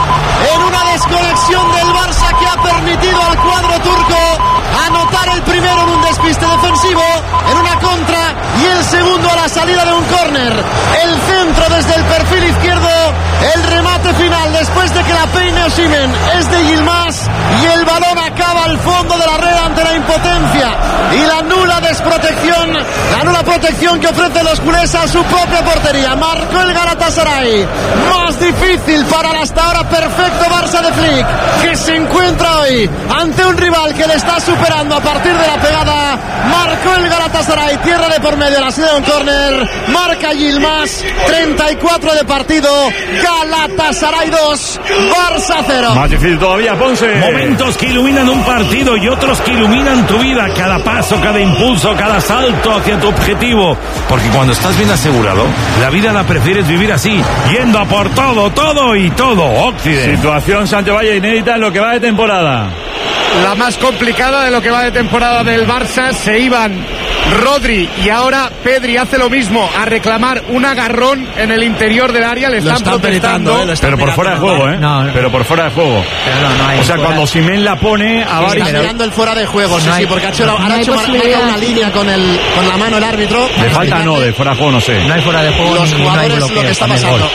en una desconexión del Barça que ha permitido al cuadro turco anotar el primero en un despiste defensivo, en una contra, y el segundo a la salida de un córner. El centro desde el perfil izquierdo, el remate final después de que la peine Osimhen es de Yilmaz y el balón acaba al fondo de la red ante la impotencia y la nula desprotección, la nula protección que ofrecen los culés a su propia portería. Marcó el Galatasaray, más difícil para el hasta ahora perfecto Barça de Flick, que se encuentra hoy ante un rival que le está superando a partir de la pegada. Marcó el Galatasaray, tierra de por medio, la salida de un córner, marca Yilmaz, treinta y cuatro de partido, Galatasaray dos, Barça cero.
Más difícil todavía, Ponce.
Momentos que iluminan un partido y otros que iluminan tu vida, cada paso, cada impulso, cada salto hacia tu objetivo, porque cuando estás bien asegurado, la vida la prefieres vivir así, yendo a por todo, todo y todo. Occidente.
Situación Sancho Valle inédita en lo que va de temporada.
La más complicada de lo que va de temporada del Barça. Se iban Rodri y ahora Pedri hace lo mismo, a reclamar un agarrón en el interior del área. Le están, están protestando,
eh, están pero por fuera de juego, ¿eh? No, no. Pero por fuera de juego. Pero no, no hay o sea, fuera. Cuando Osimhen la pone a
sí, está mirando el fuera de juego, sí, no hay, sí, porque ha hecho, no, ha no hecho marca una línea con, el, con la mano el árbitro.
De falta no, de fuera de juego no sé.
No hay fuera de juego.
Los jugadores no lo que está pasando.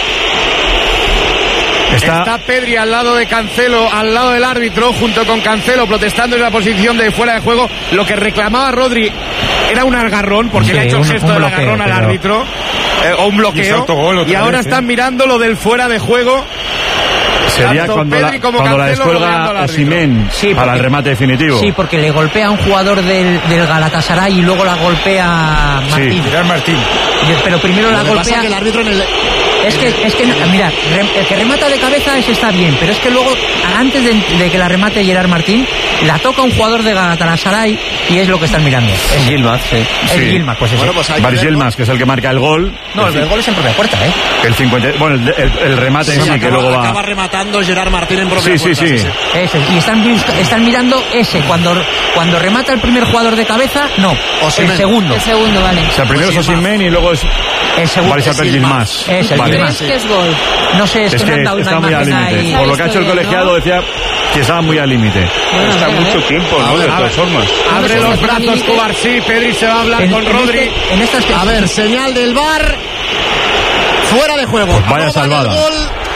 Está... Está Pedri al lado de Cancelo, al lado del árbitro, junto con Cancelo protestando en la posición de fuera de juego. Lo que reclamaba Rodri era un agarrón, porque sí, le ha hecho el gesto del agarrón pero... al árbitro, eh, o un bloqueo, y, y ahora vez, están ¿eh? mirando lo del fuera de juego.
Sería Tanto cuando Pedri la, como cuando la descuelga Osimhen sí, para el remate definitivo.
Sí, porque le golpea a un jugador del, del Galatasaray y luego la golpea Martín.
Sí,
Martín.
Pero primero la golpea...
Que el árbitro en el...
Es que, es que, mira, el que remata de cabeza ese está bien, pero es que luego, antes de, de que la remate Gerard Martín, la toca un jugador de Galatasaray y es lo que están mirando.
Es Yilmaz, sí.
Es sí. Yilmaz, pues
bueno, pues Baris Yilmaz, que es el que marca el gol.
No, el, el gol es en propia puerta, ¿eh?
El cincuenta, bueno, el, el, el remate en sí, sí que luego va...
Acaba rematando Gerard Martín en propia
sí,
puerta.
Sí, sí, sí.
Ese, y están, están mirando ese. Cuando, cuando remata el primer jugador de cabeza, no.
Osimhen.
El segundo.
El segundo, vale.
O sea, primero es Osimhen y luego es...
El segundo
Baris Yilmaz.
Es el
vale.
¿Crees que es gol?
No sé, es,
es
que,
que
me han dado
está
una
muy al límite.
y...
Por lo que ha hecho el colegiado, ¿no? Decía que estaba muy al límite.
Bueno, está mucho ver. tiempo, ¿no? De todas formas.
Abre los brazos Cubarsí, Pedri se va a hablar en, con
en
Rodri.
Este, en estas
a ver, señal del V A R. Fuera de juego.
Pues vaya salvada.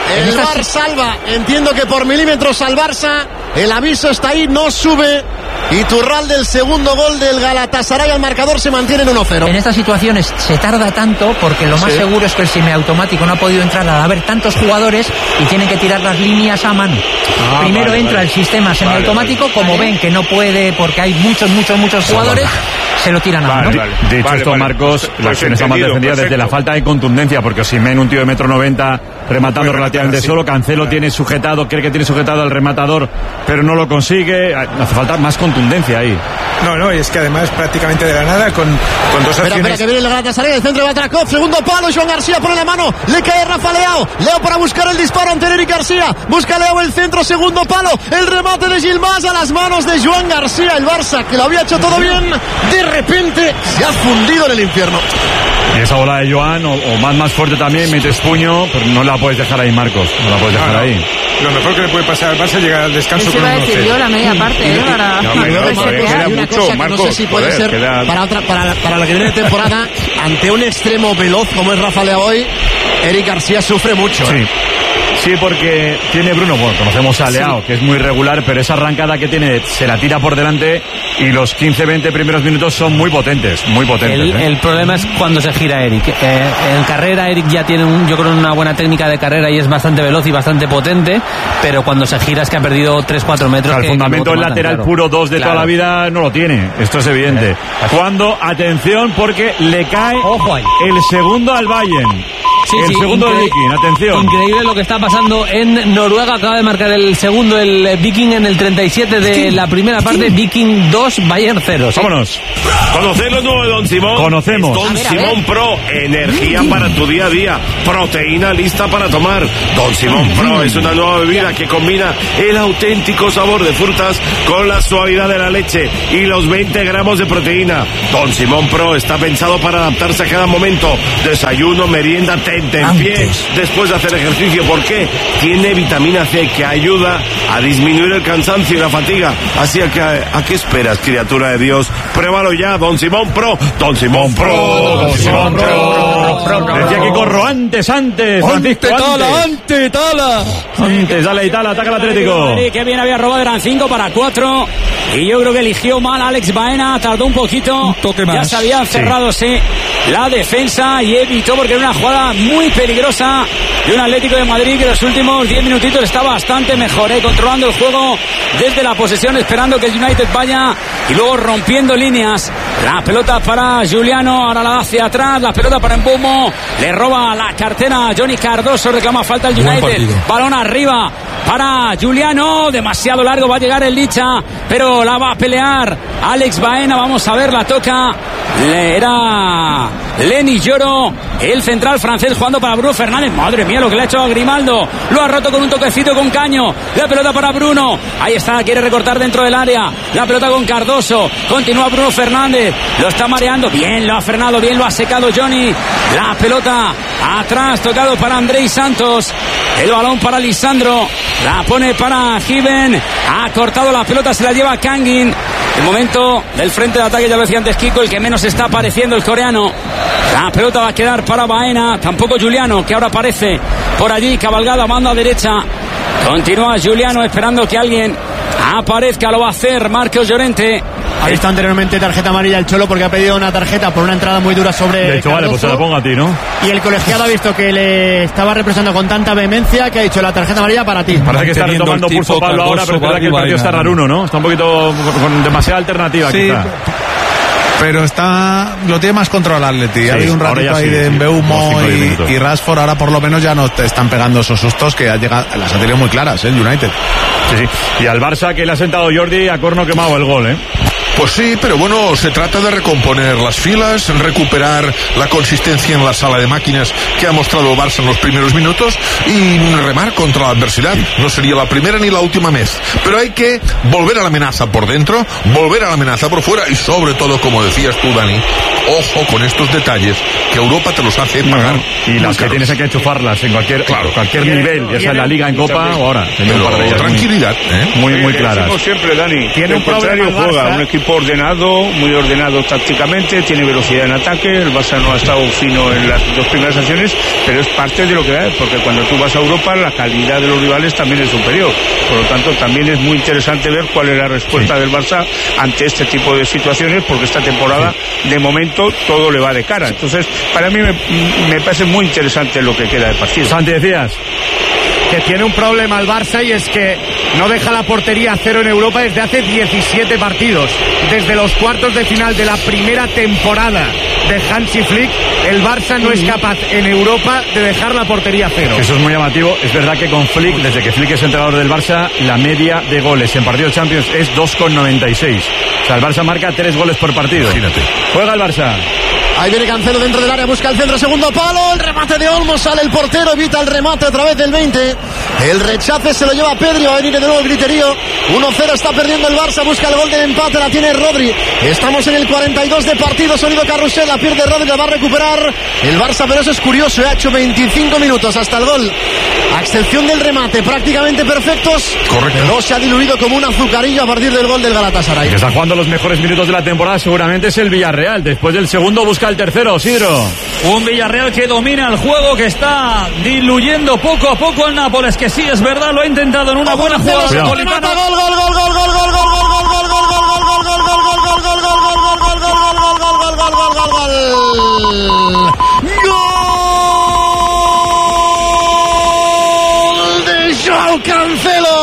El VAR salva, entiendo que por milímetros al Barça. El aviso está ahí, no sube. Y Turral del segundo gol del Galatasaray al marcador se mantiene en uno cero.
En estas situaciones se tarda tanto porque lo más sí. seguro es que el semiautomático no ha podido entrar al haber tantos jugadores y tienen que tirar las líneas a mano. Ah, Primero vale, entra vale. el sistema semiautomático, vale, vale. como ven que no puede porque hay muchos, muchos, muchos jugadores, vale. se lo tiran a mano.
Vale, vale. De hecho, vale, esto, vale. Marcos, pues, la acción está más defendida desde la falta de contundencia, porque Osimhen, un tío de metro noventa, rematando bueno, relativamente solo, Cancelo claro. tiene sujetado, cree que tiene sujetado al rematador, pero no lo consigue. Hace falta más contundencia ahí.
No, no, y es que además prácticamente de la nada con, con dos
espera,
acciones...
Espera, que viene el Galatasaray, el centro de Batrakov, segundo palo, Joan García pone la mano, le cae Rafa Leao, Leo para buscar el disparo ante Eric García, busca Leo el centro, segundo palo, el remate de Gilmás a las manos de Joan García, el Barça, que lo había hecho todo bien, de repente se ha fundido en el infierno.
Y esa bola de Joan, o, o más, más fuerte también, metes puño, pero no la puedes dejar ahí, Marcos, no la puedes dejar no, no. ahí.
Lo mejor que le puede pasar al Barça es llegar al descanso con un uno cero.
Yo la media parte, ¿eh? Para,
no, me, no,
no, queda mucho, Marcos, no sé si puede joder, ser queda... para, otra, para, para la que viene de temporada, ante un extremo veloz como es Rafa Leao hoy, Eric García sufre mucho.
Sí.
¿eh?
Sí, porque tiene Bruno, bueno, conocemos a Leao, sí. que es muy regular, pero esa arrancada que tiene se la tira por delante y los quince veinte primeros minutos son muy potentes, muy potentes.
El,
¿eh?
el problema es cuando se gira Eric. Eh, en carrera Eric ya tiene, un, yo creo, una buena técnica de carrera y es bastante veloz y bastante potente, pero cuando se gira es que ha perdido tres cuatro metros.
Claro, el fundamento el lateral claro. puro dos de claro. toda la vida no lo tiene, esto es evidente. Eh, cuando, atención, porque le cae Ojo ahí. el segundo al Bayern.
Sí,
el
sí,
segundo del Viking, atención.
Increíble lo que está pasando en Noruega. Acaba de marcar el segundo el Viking en el treinta y siete de ¿Viking? la primera parte. Viking dos, Bayern cero. ¿sí?
Vámonos.
¿Conocéis lo nuevo de Don Simón?
Conocemos.
Es Don
a ver,
Simón Pro, energía para tu día a día, proteína lista para tomar. Don Simón Pro es una nueva bebida que combina el auténtico sabor de frutas con la suavidad de la leche y los veinte gramos de proteína. Don Simón Pro está pensado para adaptarse a cada momento. Desayuno, merienda, té en pie después de hacer ejercicio. ¿Por qué? Tiene vitamina C que ayuda a disminuir el cansancio y la fatiga. Así que ¿a, a qué esperas, criatura de Dios? Pruébalo ya, Don Simón Pro. Don Simón Pro. Don Simón Pro.
Decía que corro antes, antes.
Ante Tala, ante Tala.
Antes, dale Tala, ataca el Atlético.
Que bien había robado, eran cinco para cuatro. Y yo creo que eligió mal a Alex Baena, tardó un poquito. Un toque más. Ya se había cerrado sí. la defensa y evitó porque era una jugada muy peligrosa de un Atlético de Madrid que los últimos diez minutitos está bastante mejor, ¿eh? controlando el juego desde la posesión, esperando que el United vaya y luego rompiendo líneas. La pelota para Giuliano, ahora la da hacia atrás, la pelota para Mbeumo, le roba la cartera a Johnny Cardoso, reclama falta el United, balón arriba para Giuliano, demasiado largo, va a llegar el Licha, pero la va a pelear Alex Baena, vamos a ver, la toca, le era Lenny Lloro, el central francés jugando para Bruno Fernández, madre mía lo que le ha hecho a Grimaldo, lo ha roto con un toquecito con Caño, la pelota para Bruno, ahí está, quiere recortar dentro del área, la pelota con Cardoso, continúa Bruno Fernández, lo está mareando, bien lo ha frenado, bien lo ha secado Johnny, la pelota atrás, tocado para Andrei Santos, el balón para Lisandro, la pone para Given, ha cortado la pelota, se la lleva Kangin, el momento del frente de ataque, ya lo decía antes Kiko, el que menos está apareciendo el coreano, la pelota va a quedar para Baena, tampoco Giuliano, que ahora aparece por allí, cabalgada, manda a derecha, continúa Giuliano esperando que alguien aparezca, lo va a hacer Marcos Llorente.
Ha visto anteriormente tarjeta amarilla el Cholo porque ha pedido una tarjeta por una entrada muy dura sobre
de hecho, Cardoso. Vale, pues se la pongo a ti, ¿no?
Y el colegiado ha visto que le estaba representando con tanta vehemencia que ha dicho la tarjeta amarilla para ti.
Parece que está retomando pulso Pablo ahora, pero es verdad que el partido está raruno, ¿no? Está un poquito con demasiada alternativa,
sí,
quizá.
Pero está, lo tiene más controlado el Atleti. Sí, hay un ratito ahí sí, de Mbeumo sí, y, y Rashford. Ahora por lo menos ya no te están pegando esos sustos que ha llegado, las ha tenido muy claras, ¿eh? El United.
Sí, sí. Y al Barça que le ha sentado Jordi a corno quemado el gol, ¿eh?
Pues sí, pero bueno, se trata de recomponer las filas, recuperar la consistencia en la sala de máquinas que ha mostrado el Barça en los primeros minutos y remar contra la adversidad. No sería la primera ni la última vez, pero hay que volver a la amenaza por dentro, volver a la amenaza por fuera y sobre todo, como decías tú, Dani, ojo con estos detalles que Europa te los hace pagar.
No, y las que tienes que enchufarlas en cualquier, claro, cualquier nivel, ya sea en la Liga, en Copa o ahora.
Pero tranquilidad, ¿eh?
Muy, muy claras.
Como siempre, Dani,
tiene un problema
juega un equipo
equipo ordenado, muy ordenado tácticamente, tiene velocidad en ataque. El Barça no ha estado fino en las dos primeras acciones, pero es parte de lo que hay, porque cuando tú vas a Europa la calidad de los rivales también es superior. Por lo tanto, también es muy interesante ver cuál es la respuesta sí. del Barça ante este tipo de situaciones, porque esta temporada, sí. de momento, todo le va de cara. Entonces, para mí me, me parece muy interesante lo que queda de partido.
Santi, decías
que tiene un problema el Barça, y es que no deja la portería a cero en Europa desde hace diecisiete partidos. Desde los cuartos de final de la primera temporada de Hansi Flick, el Barça no es capaz en Europa de dejar la portería a cero.
Eso es muy llamativo. Es verdad que con Flick, desde que Flick es entrenador del Barça, la media de goles en partidos Champions es dos coma noventa y seis. O sea, el Barça marca tres goles por partido. Imagínate. Juega el Barça.
Ahí viene Cancelo dentro del área, busca el centro, segundo palo, el remate de Olmo, sale el portero, evita el remate a través del veinte. El rechace se lo lleva Pedri, va a venir de nuevo el griterío. uno cero está perdiendo el Barça, busca el gol del empate, la tiene Rodri. Estamos en el cuarenta y dos de partido, sonido carrusel, la pierde Rodri, la va a recuperar el Barça, pero eso es curioso, ha hecho veinticinco minutos hasta el gol. A excepción del remate, prácticamente perfectos.
Correcto.
No se ha diluido como un azucarillo a partir del gol del Galatasaray.
El que está jugando los mejores minutos de la temporada seguramente es el Villarreal. Después del segundo busca el tercero, Sidro.
Un Villarreal que domina el juego, que está diluyendo poco a poco al Nápoles, que sí, es verdad, lo ha intentado en una buena jugada.
Gol, gol, gol, gol, gol, gol, gol, gol, gol, gol, gol, gol, Joao Cancelo.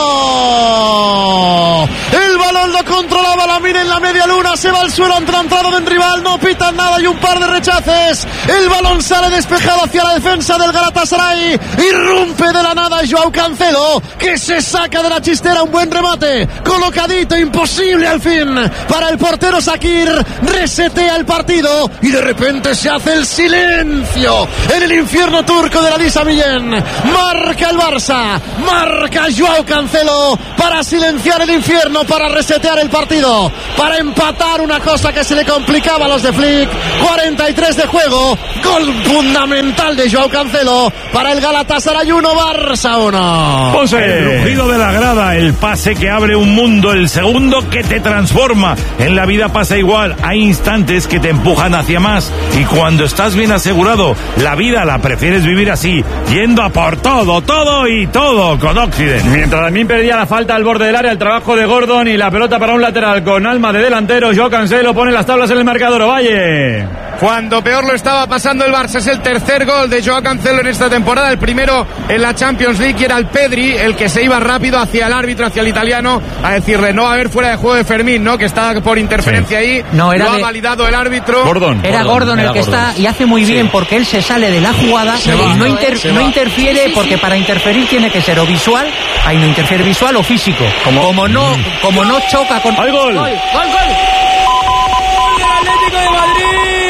El balón lo controlaba la mira en la media luna, se va al suelo ante la entrada del rival, no pitan nada y un par de rechaces. El balón sale despejado hacia la defensa del Galatasaray, irrumpe de la nada Joao Cancelo, que se saca de la chistera un buen remate, colocadito, imposible al fin para el portero Shaqiri, resetea el partido y de repente se hace el silencio en el infierno turco de la Lisa Millén. Marca el Barça, marca Joao Cancelo para silenciar el infierno, para resetear el partido, para empatar una cosa que se le complicaba a los de Flick. Cuarenta y tres de juego, gol fundamental de Joao Cancelo para el Galatasaray uno, Barça uno.
El rugido de la grada, el pase que abre un mundo, el segundo que te transforma. En la vida pasa igual, hay instantes que te empujan hacia más, y cuando estás bien asegurado, la vida la prefieres vivir así, yendo a por todo, todo y todo con Occident.
Mientras también perdía la falta al borde del área, el trabajo de Gordon y la pelota para un lateral con alma de delantero. Joao Cancelo pone las tablas en el marcador. Ovalle.
Cuando peor lo estaba pasando el Barça, es el tercer gol de Joao Cancelo en esta temporada, el primero en la Champions League, y era el Pedri el que se iba rápido hacia el árbitro, hacia el italiano, a decirle no va a haber fuera de juego de Fermín, ¿no? Que está por interferencia sí. ahí,
no, era
lo
de...
ha validado el árbitro.
Gordon.
Era
Gordon,
Gordon el
era
que
Gordon.
está, y hace muy bien sí. porque él se sale de la jugada y va, no, inter, no interfiere, sí, sí, porque sí. para interferir tiene que ser o visual, ahí no interfiere visual o físico. Como, como no, mm. como no choca con...
¡Al gol!
¡Gol, gol, gol!
¡Gol del Atlético de Madrid!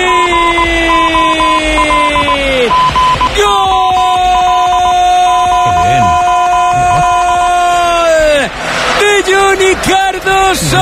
Johnny Cardoso.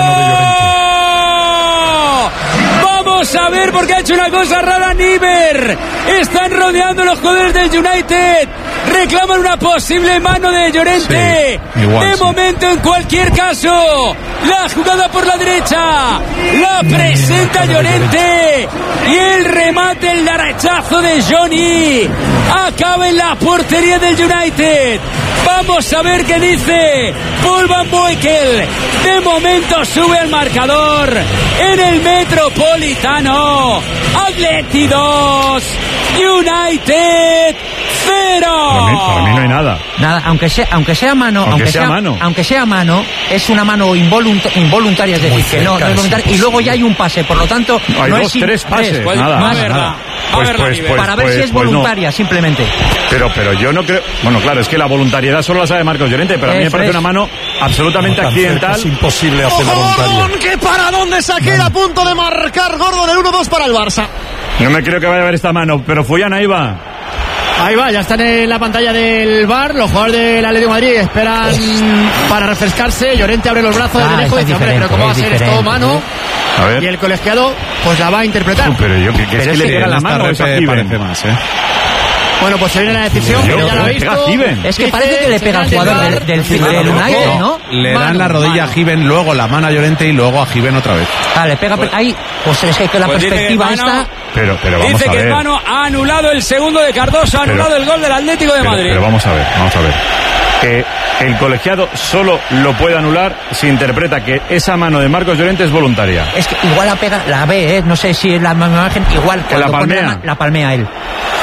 Vamos a ver, porque ha hecho una cosa rara Niver. Están rodeando los jugadores del United, reclaman una posible mano de Llorente. Sí, igual, de sí. momento, en cualquier caso, la jugada por la derecha la presenta Llorente, y el remate, el rechazo de Johnny acaba en la portería del United. Vamos a ver qué dice Paul Van Boekel. De momento sube el marcador en el Metropolitano. Atleti dos, United cero.
Para mí, para mí no hay nada.
Nada, aunque sea, aunque sea mano,
aunque,
aunque
sea,
sea
mano,
aunque sea mano, es una mano involunt- involuntaria, es decir, muy que cerca, no, no es voluntaria, y luego ya hay un pase, por lo tanto,
no, hay
no
dos,
es
tres pases,
tres,
nada,
no es
nada,
verdad.
nada. Pues, pues, pues,
para ver
pues,
si es
pues
voluntaria,
no.
simplemente.
Pero, pero yo no creo. Bueno, claro, es que la voluntariedad solo la sabe Marcos Llorente, pero a mí me parece una mano absolutamente no, accidental.
Es imposible hacer la voluntaria.
Gordon, que para dónde Shaqiri, a punto de marcar Gordon, el uno dos para el Barça.
No me creo que vaya a ver esta mano, pero Fuyan ahí va.
Ahí va, ya están en la pantalla del V A R. Los jugadores del Atlético de Madrid esperan oh. para refrescarse. Llorente abre los brazos desde
ah,
lejos y dice, hombre, pero ¿cómo va a ser esto mano?
A ver.
Y el colegiado pues la va a interpretar.
Uh, pero yo que, que
pero
es que le diera la mano,
esta parece más, ¿eh?
Bueno, pues se viene la decisión.
Pero,
ya la ha visto.
Es que parece que le pega al jugador del, del, del United, ¿no?
Le dan
Mano,
la rodilla
mano.
a Given, luego la mano a Llorente y luego a Given otra vez.
Ah, le pega
Pues-
ahí. Pues es que, que la
Pues dice
perspectiva
que mano-
esta.
Pero, pero vamos
Dice
a
que
ver.
el mano ha anulado el segundo de Cardoso, ha
Pero-
anulado el gol del Atlético de
Pero,
Madrid.
pero vamos a ver, vamos a ver. Eh, el colegiado solo lo puede anular si interpreta que esa mano de Marcos Llorente es voluntaria.
Es que igual la pega, la ve, ¿eh? No sé si es la misma imagen, igual
Que la
cuando pone
palmea.
ma- la palmea él.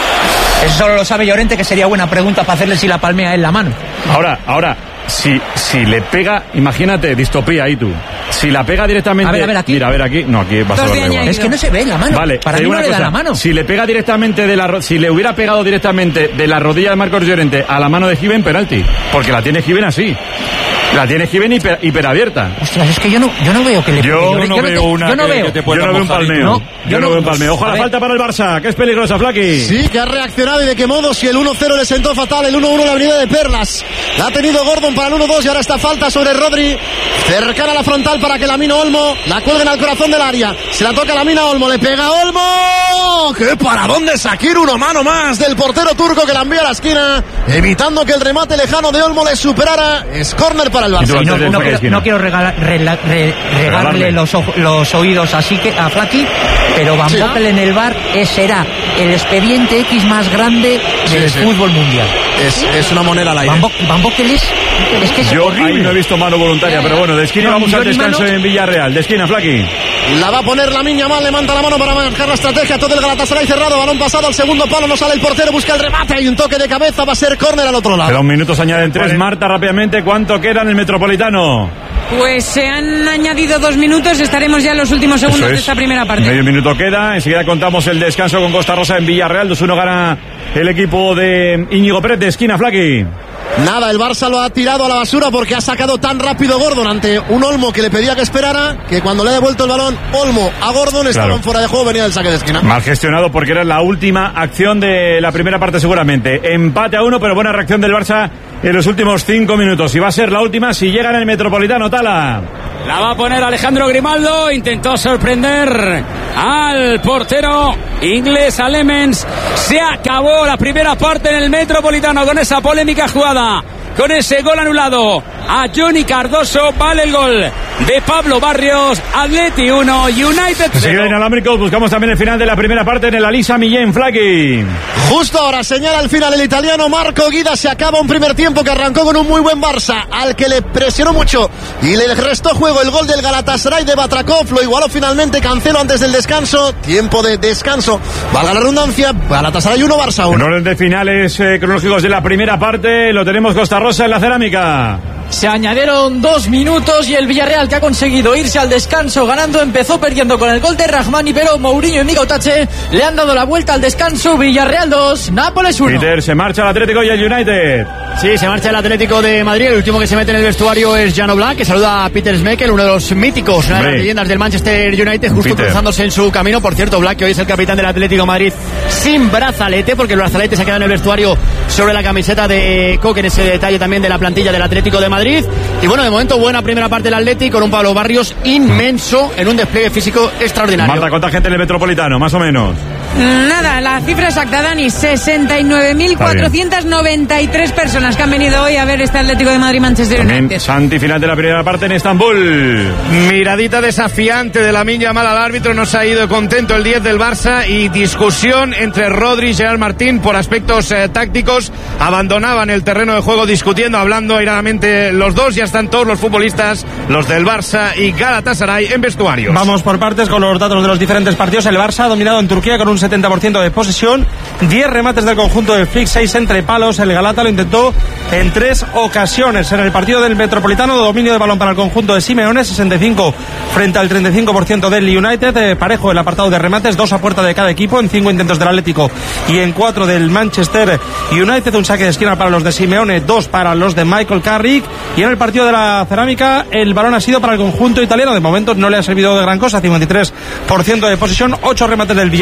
Eso solo lo sabe Llorente, que sería buena pregunta para hacerle si la palmea él la mano.
Ahora, ahora, si, si le pega, imagínate, distopía ahí tú. Si la pega directamente.
A ver, a ver, aquí.
Mira, a ver aquí. No, aquí va a
Dos
ser
de
igual.
añadido. Es que no se ve la mano.
Vale,
Para
te
mí
digo
no
una
le da
cosa.
la mano.
Si le pega directamente de la ro- si le hubiera pegado directamente de la rodilla de Marcos Llorente a la mano de Given, penalti. Porque la tiene Given así. La tiene Given hiper, hiperabierta.
Ostras, es que yo no, yo no veo que le
Yo
pegue.
no
te-
veo una
yo no
que-
veo.
que te pueda Yo no veo un mojar. palmeo.
No,
Yo no veo un palmeo. Ojo a la
ver.
falta para el Barça, que es peligrosa, Flaky.
Sí, que ha reaccionado y de qué modo. Si el uno cero le sentó fatal, el uno uno la avenida de Perlas. La ha tenido Gordon para el uno dos y ahora está falta sobre Rodri. Cercana a la frontal para que Lamino Olmo la cuelguen al corazón del área. Se la toca Lamina Olmo, le pega Olmo. ¡Qué paradón de Sakir! Uno mano más del portero turco que la envía a la esquina, evitando que el remate lejano de Olmo le superara. Es córner para el
Y tú
Barça.
antes
No,
del
no
saque de
quiero,
esquina.
no quiero regala- rela- re- regarle
Regalarle.
los, ojo- los oídos así que a Flaky, pero Van
Sí.
Bommel en el bar es, será el expediente X más grande del
sí.
fútbol mundial.
Es, es una moneda al aire.
Van, Bo- Van Bommel es, es que es
Yo
horrible.
ahí no he visto mano voluntaria, pero bueno, de esquina
No,
vamos
yo
al
ni
descanso
mano.
en Villarreal. De esquina, Flaky.
La va a poner la Miña Mal, levanta la mano para marcar la estrategia. Todo el Galatasaray cerrado, balón pasado al segundo palo, no sale el portero, busca el remate. Hay un toque de cabeza, va a ser córner al otro lado.
Quedan minutos, añaden tres. Marta, rápidamente, ¿cuánto queda en el Metropolitano?
Pues se han añadido dos minutos, estaremos ya en los últimos segundos
Eso
de
es.
esta primera parte.
Medio minuto queda, enseguida contamos el descanso con Costa Rosa en Villarreal. dos uno gana el equipo de Íñigo Pérez, de esquina, Flaky.
Nada, el Barça lo ha tirado a la basura porque ha sacado tan rápido Gordon ante un Olmo que le pedía que esperara, que cuando le ha devuelto el balón Olmo a Gordon estaban
Claro.
fuera de juego, venía del saque de esquina.
Mal gestionado porque era la última acción de la primera parte seguramente. Empate a uno, pero buena reacción del Barça en los últimos cinco minutos. Y va a ser la última si llega en el Metropolitano, Tala.
La va a poner Alejandro Grimaldo. Intentó sorprender al portero inglés, a Lemens. Se acabó la primera parte en el Metropolitano con esa polémica jugada, con ese gol anulado a Johnny Cardoso. Vale el gol de Pablo Barrios. Atleti uno, United
Enseguida
cero.
inalámbricos, buscamos también el final de la primera parte en el Alisa Millén, Flaky.
Justo ahora señala al final el italiano Marco Guida. Se acaba un primer tiempo que arrancó con un muy buen Barça, al que le presionó mucho y le restó juego el gol del Galatasaray de Batrakov. Lo igualó finalmente Cancelo antes del descanso. Tiempo de descanso, valga la redundancia. Galatasaray uno, Barça
En
uno.
orden de finales eh, cronológicos de la primera parte, lo tenemos Costa Rosa en la cerámica.
Se añadieron dos minutos y el Villarreal, que ha conseguido irse al descanso ganando, empezó perdiendo con el gol de Rahmani, pero Mourinho y Miguel Tache le han dado la vuelta al descanso. Villarreal dos, Nápoles uno.
Peter, se marcha el Atlético y el United.
Sí, se marcha el Atlético de Madrid. El último que se mete en el vestuario es Jan Oblak, que saluda a Peter Schmeichel, uno de los míticos, una de las
Hombre.
leyendas del Manchester United, justo
Peter.
cruzándose en su camino. Por cierto, Oblak, que hoy es el capitán del Atlético de Madrid, sin brazalete, porque el brazalete se ha quedado en el vestuario sobre la camiseta de Coque, en ese detalle también de la plantilla del Atlético de Madrid. Y bueno, de momento, buena primera parte del Atlético, con un Pablo Barrios inmenso, en un despliegue físico extraordinario.
Marta, ¿cuánta gente en el Metropolitano? Más o menos.
Nada, la cifra exacta, Dani, sesenta y nueve mil cuatrocientas noventa y tres personas que han venido hoy a ver este Atlético de Madrid-Manchester
También
United.
Santi, final de la primera parte en Estambul.
Miradita desafiante de Lamine Yamal al árbitro, no se ha ido contento el diez del Barça, y discusión entre Rodri y Gerard Martín por aspectos eh, tácticos. Abandonaban el terreno de juego discutiendo, hablando airadamente los dos. Ya están todos los futbolistas, los del Barça y Galatasaray, en vestuarios.
Vamos por partes con los datos de los diferentes partidos. El Barça ha dominado en Turquía con un setenta por ciento de posesión, diez remates del conjunto de Flick, seis entre palos. El Galata lo intentó en tres ocasiones. En el partido del Metropolitano, dominio de balón para el conjunto de Simeone, sesenta y cinco frente al treinta y cinco por ciento del United. Eh, parejo el apartado de remates, dos a puerta de cada equipo, en cinco intentos del Atlético y en cuatro del Manchester United. Un saque de esquina para los de Simeone, dos para los de Michael Carrick. Y en el partido de la cerámica, el balón ha sido para el conjunto italiano. De momento no le ha servido de gran cosa, cincuenta y tres por ciento de posesión, ocho remates del Villarreal, dos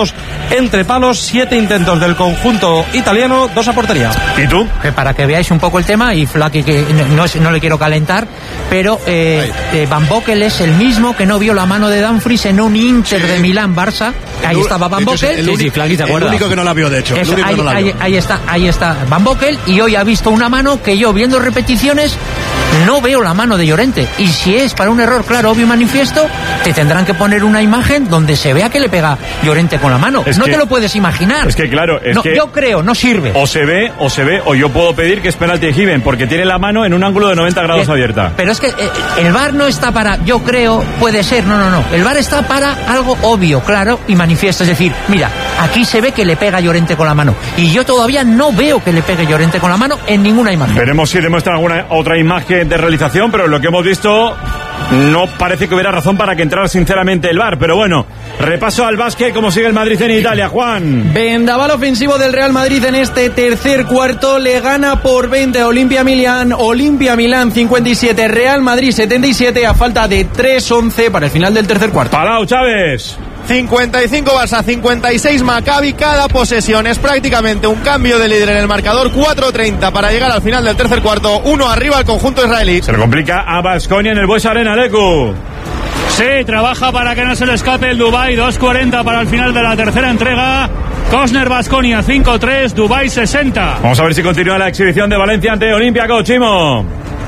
intentos entre palos, siete intentos del conjunto italiano, dos a portería.
¿Y tú?
Que para que veáis un poco el tema, y Flaky, que no, no, no le quiero calentar, pero eh, eh, Van Boekel es el mismo que no vio la mano de Dumfries en un Inter sí. de Milán-Barça. Ahí el, estaba Van Boekel.
El, sí, sí, el único que no la vio, de hecho.
Es,
el único
ahí,
que no la
ahí,
vio.
ahí está, ahí está Van Boekel, y hoy ha visto una mano que yo, viendo repeticiones, no veo la mano de Llorente. Y si es para un error claro, obvio y manifiesto, te tendrán que poner una imagen donde se vea que le pega Llorente con la mano.
Es
no
que,
te lo puedes imaginar.
Es que claro, es
no,
que
yo creo, no sirve.
O se ve, o se ve, o yo puedo pedir que es penalti de Given, porque tiene la mano en un ángulo de noventa grados
Bien,
abierta.
Pero es que eh, el V A R no está para, yo creo, puede ser, no, no, no. El V A R está para algo obvio, claro y manifiesto. Es decir, mira, aquí se ve que le pega Llorente con la mano. Y yo todavía no veo que le pegue Llorente con la mano en ninguna imagen.
Veremos si demuestra alguna otra imagen de realización, pero lo que hemos visto no parece que hubiera razón para que entrara sinceramente el V A R. Pero bueno, repaso al básquet, como sigue el Madrid en Italia, Juan.
Vendaval ofensivo del Real Madrid en este tercer cuarto, le gana por veinte a Olimpia Milán, Olimpia Milán cincuenta y siete, Real Madrid setenta y siete, a falta de tres once para el final del tercer cuarto.
Palau, Chávez.
cincuenta y cinco Barça, cincuenta y seis Maccabi. Cada posesión es prácticamente un cambio de líder en el marcador. Cuatro treinta para llegar al final del tercer cuarto. Uno arriba al conjunto israelí.
Se le complica a Baskonia en el Bues Arena, Leku.
Sí, trabaja para que no se le escape el Dubái. Dos cuarenta para el final de la tercera entrega. Cosner Baskonia cinco tres, Dubái sesenta.
Vamos a ver si continúa la exhibición de Valencia ante Olympiacos, Chimo.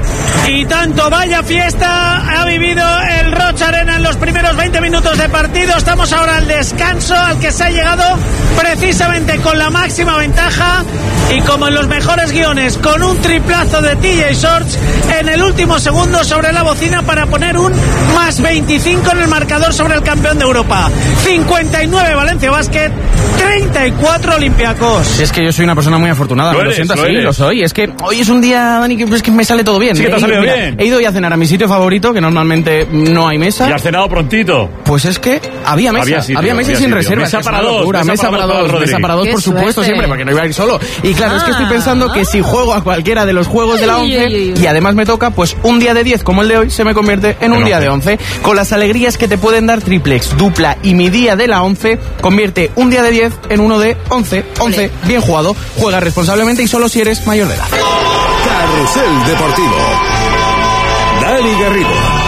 Y tanto vaya fiesta ha vivido el Rocha Arena en los primeros veinte minutos de partido. Estamos ahora al descanso al que se ha llegado precisamente con la máxima ventaja, y como en los mejores guiones, con un triplazo de T J Shorts en el último segundo sobre la bocina para poner un más veinticinco en el marcador sobre el campeón de Europa. cincuenta y nueve Valencia Basket, treinta y cuatro Olympiacos.
Es que yo soy una persona muy afortunada,
lo,
me
eres,
lo siento
lo
así,
eres.
lo soy. Es que hoy es un día, Dani, que, es que me sale todo bien.
Sí, que te ha salido
Mira,
bien.
He ido hoy a cenar a mi sitio favorito, que normalmente no hay mesa.
¿Y has cenado prontito?
Pues es que había mesa,
había, sitio,
había mesa
había
sin
sitio.
reserva.
Mesa
es
para
una
dos,
locura.
mesa,
mesa
para
para
dos,
dos,
Rodri.
mesa para dos,
Qué
por supuesto,
suerte.
siempre, porque no iba a ir solo. Y claro,
Ah.
es que estoy pensando que si juego a cualquiera de los juegos de la
Ay,
once,
ay, ay.
y además me toca, pues un día de diez como el de hoy, se me convierte en un
En
día
once.
de once. Con las alegrías que te pueden dar triplex, dupla y mi día de la once, convierte un día de diez en uno de once. once, bien jugado, juega responsablemente y solo si eres mayor de edad.
Carrusel Deportivo. Dani Garrido.